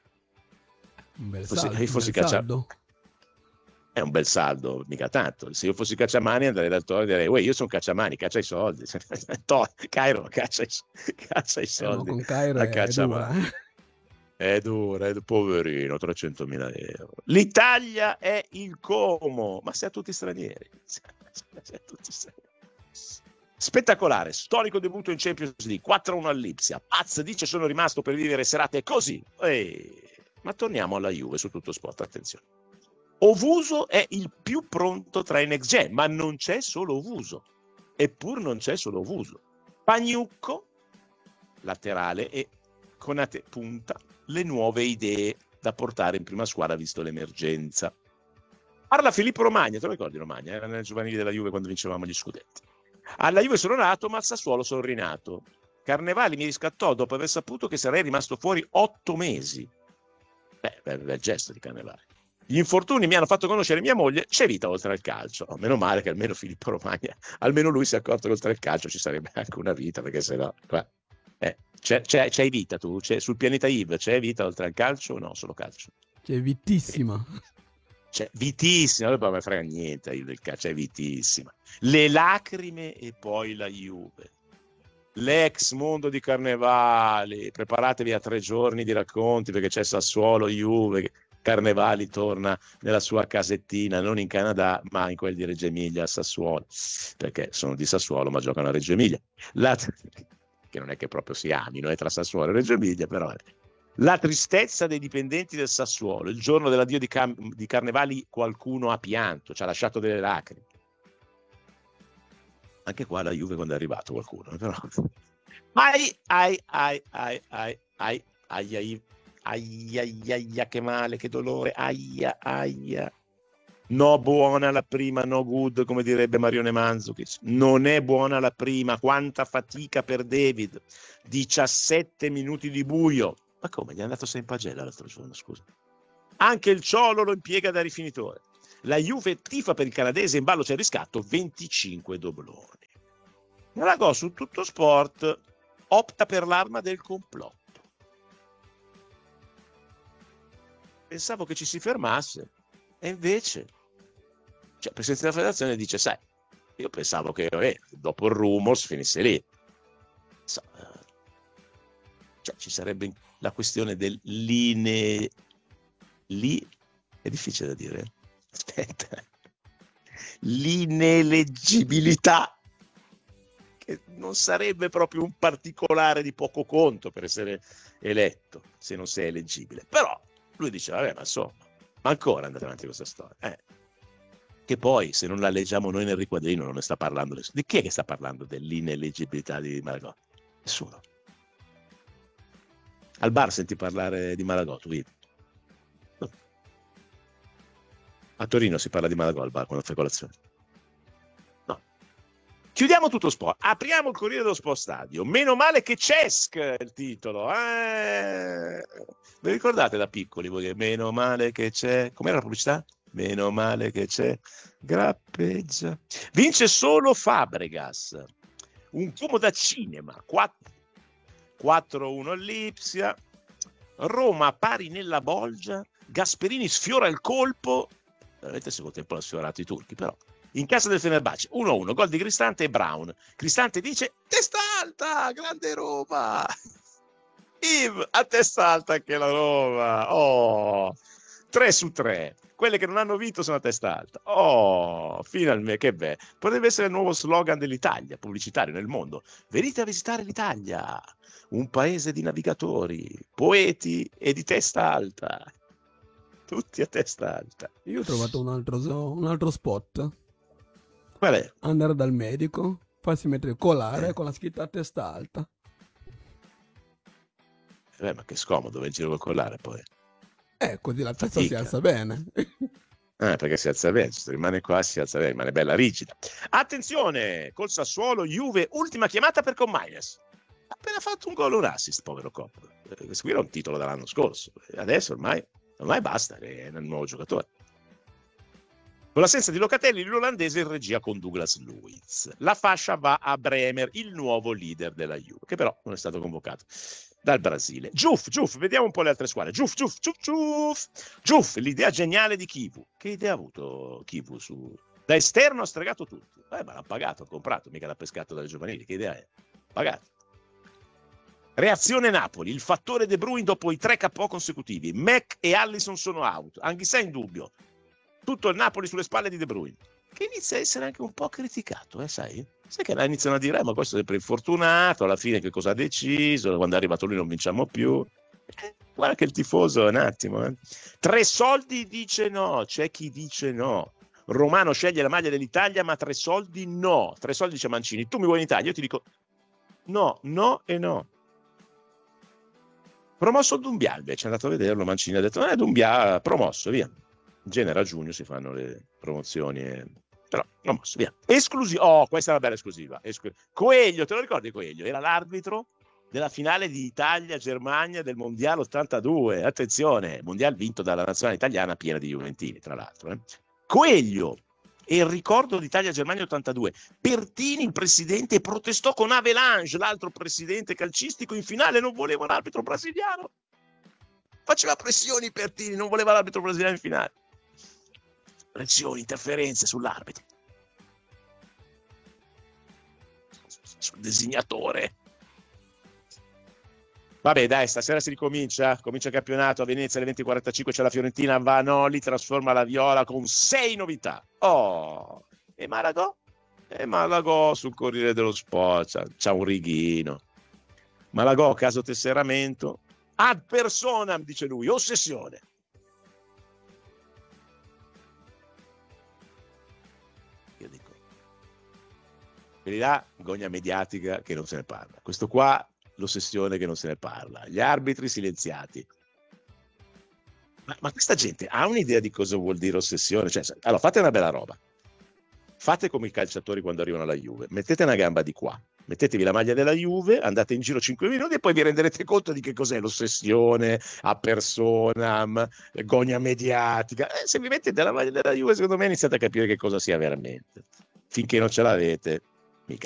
Un bel fossi, saldo, fossi un bel Caccia... saldo. È un bel saldo, mica tanto. Se io fossi Cacciamani andrei dal Toro e direi, uè, io sono Cacciamani, caccia i soldi. Cairo, caccia i, caccia i soldi. Eh, no, con Cairo a è Cacciamani. dura, eh? È dura, è poverino, trecentomila euro. L'Italia è il Como, ma sei a tutti stranieri. Sei a tutti stranieri. Spettacolare, storico debutto in Champions League, quattro a uno all'Ipsia. Paz dice sono rimasto per vivere serate così. Ehi. Ma torniamo alla Juve su Tutto Sport, attenzione. Ovuso è il più pronto tra i next gen, ma non c'è solo Ovuso. Eppur non c'è solo Ovuso. Pagnucco, laterale, e Konate punta, le nuove idee da portare in prima squadra visto l'emergenza. Parla Filippo Romagna, te lo ricordi Romagna? Era nel giovanile della Juve quando vincevamo gli scudetti. Alla Juve sono nato, ma al Sassuolo sono rinato. Carnevali mi riscattò dopo aver saputo che sarei rimasto fuori otto mesi. Beh, bel, bel gesto di Carnevali. Gli infortuni mi hanno fatto conoscere mia moglie, c'è vita oltre al calcio. Oh, meno male che almeno Filippo Romagna, almeno lui si è accorto che oltre al calcio ci sarebbe anche una vita, perché sennò qua, eh, c'è, c'è, c'hai vita tu? C'è, sul pianeta Yves c'è vita oltre al calcio o no? Solo calcio? C'è vitissima. C'è vitissima, non mi frega niente Yves del calcio, è vitissima. Le lacrime e poi la Juve. l'ex mondo di Carnevali, preparatevi a tre giorni di racconti perché c'è Sassuolo, Juve, Carnevali torna nella sua casettina, non in Canada ma in quel di Reggio Emilia a Sassuolo, perché sono di Sassuolo ma giocano a Reggio Emilia, la... che non è che proprio si amino, è tra Sassuolo e Reggio Emilia, però è. La tristezza dei dipendenti del Sassuolo, il giorno dell'addio di, Cam... di Carnevali qualcuno ha pianto, ci ha lasciato delle lacrime. Anche qua la Juve quando è arrivato qualcuno, però. Ai, ai, ai, ai, ai, ai, ai, ai, ai, ai, ai, che male, che dolore, aia, aia. No buona la prima, no good, come direbbe Marione Mandzukic. Non è buona la prima, quanta fatica per David. diciassette minuti di buio. Ma come, gli è andato sei in pagella l'altro giorno, scusa. Anche il Ciolo lo impiega da rifinitore. La Juve tifa per il canadese, in ballo c'è il riscatto, venticinque dobloni. Malagò su Tutto Sport opta per l'arma del complotto. Pensavo che ci si fermasse e invece, cioè, il presidente della federazione dice, sai, io pensavo che eh, dopo il rumors finisse lì. So, cioè, ci sarebbe la questione del line... lì è difficile da dire. Aspetta, l'ineleggibilità, che non sarebbe proprio un particolare di poco conto per essere eletto se non sei eleggibile, però lui dice vabbè, ma insomma, ma ancora andate avanti con questa storia, eh. Che poi se non la leggiamo noi nel riquadrino non ne sta parlando nessuno. Di chi è che sta parlando dell'ineleggibilità di Malagò? Nessuno. Al bar senti parlare di Malagò, tu vedi? A Torino si parla di Malagò al bar quando fai colazione. No. Chiudiamo Tutto Sport. Apriamo il Corriere dello Sport Stadio. Meno male che Cesc è il titolo. Eh... Vi ricordate da piccoli voi? Meno male che c'è. Com'era la pubblicità? Meno male che c'è. Grappeggia. Vince solo Fabregas. Un fumo da cinema. quattro a uno all'Ipsia. Roma pari nella bolgia. Gasperini sfiora il colpo. Veramente il secondo tempo l'ha sfiorato i turchi, però in casa del Fenerbahce uno a uno, gol di Cristante e Brown. Cristante dice testa alta, grande Roma. Yves, a testa alta anche la Roma. Oh, tre su tre. Quelle che non hanno vinto sono a testa alta. Oh, finalmente, che bello. Potrebbe essere il nuovo slogan dell'Italia, pubblicitario nel mondo. Venite a visitare l'Italia, un paese di navigatori, poeti e di testa alta. Tutti a testa alta. Io ho trovato un altro, un altro spot. Qual è? Andare dal medico, farsi mettere colare eh. con la scritta a testa alta. Eh, ma che scomodo, vai in giro col collare poi. Eh, così la testa si alza bene. Eh, perché si alza bene, se rimane qua si alza bene, rimane bella rigida. Attenzione, col Sassuolo, Juve, ultima chiamata per Commailes. Ha appena fatto un gol e un assist, povero Cop. Questo qui era un titolo dall'anno scorso. Adesso ormai... ormai basta, che è un nuovo giocatore. Con l'assenza di Locatelli, l'olandese in regia con Douglas Luiz. La fascia va a Bremer, il nuovo leader della Juve, che però non è stato convocato dal Brasile. Giuff, Giuff, vediamo un po' le altre squadre. Giuff, Giuff, Giuff, Giuff. Giuff, l'idea geniale di Kivu. Che idea ha avuto Kivu? Su... Da esterno ha stregato tutti. Eh, ma l'ha pagato, ha comprato, mica l'ha pescato dalle giovanili. Che idea è? Pagato. Reazione Napoli, il fattore De Bruyne dopo i tre K O consecutivi. Mac e Allison sono out, Anghissà in dubbio. Tutto il Napoli sulle spalle di De Bruyne, che inizia a essere anche un po' criticato, eh, sai? Sai che iniziano a dire, eh, ma questo è sempre infortunato, alla fine che cosa ha deciso, quando è arrivato lui non vinciamo più. Eh, guarda che il tifoso, un attimo. Eh. Tre soldi dice no, c'è chi dice no. Romano sceglie la maglia dell'Italia, ma tre soldi no. Tre soldi dice Mancini, tu mi vuoi in Italia? Io ti dico no, no e no. Promosso Dumbia, invece è andato a vederlo, Mancini ha detto eh Dumbia promosso, via. In genere a giugno si fanno le promozioni, e... però promosso, via. Esclusiva, oh questa è una bella esclusiva. Esclu... Coelho, te lo ricordi Coelho? Era l'arbitro della finale di Italia-Germania del Mondiale ottantadue, attenzione, Mondiale vinto dalla nazionale italiana piena di juventini, tra l'altro. Eh. Coelho e il ricordo d'Italia-Germania ottantadue. Pertini, il presidente, protestò con Avelange, l'altro presidente calcistico, in finale non voleva l'arbitro brasiliano. Faceva pressioni Pertini, non voleva l'arbitro brasiliano in finale. Pressioni, interferenze sull'arbitro. Sul designatore. Vabbè, dai, stasera si ricomincia, comincia il campionato a Venezia alle venti e quarantacinque, c'è la Fiorentina, Vanoli trasforma la Viola con sei novità. Oh, e Malagò? E Malagò sul Corriere dello Sport, c'ha, c'ha un righino. Malagò, caso tesseramento, ad personam, dice lui, ossessione. Io dico, quelli là, gogna mediatica che non se ne parla. Questo qua, l'ossessione che non se ne parla, gli arbitri silenziati. Ma, ma questa gente ha un'idea di cosa vuol dire ossessione? Cioè, allora fate una bella roba, fate come i calciatori quando arrivano alla Juve, mettete una gamba di qua, mettetevi la maglia della Juve, andate in giro cinque minuti e poi vi renderete conto di che cos'è l'ossessione, a personam, gogna mediatica. Eh, se vi mettete la maglia della Juve, secondo me iniziate a capire che cosa sia veramente. Finché non ce l'avete,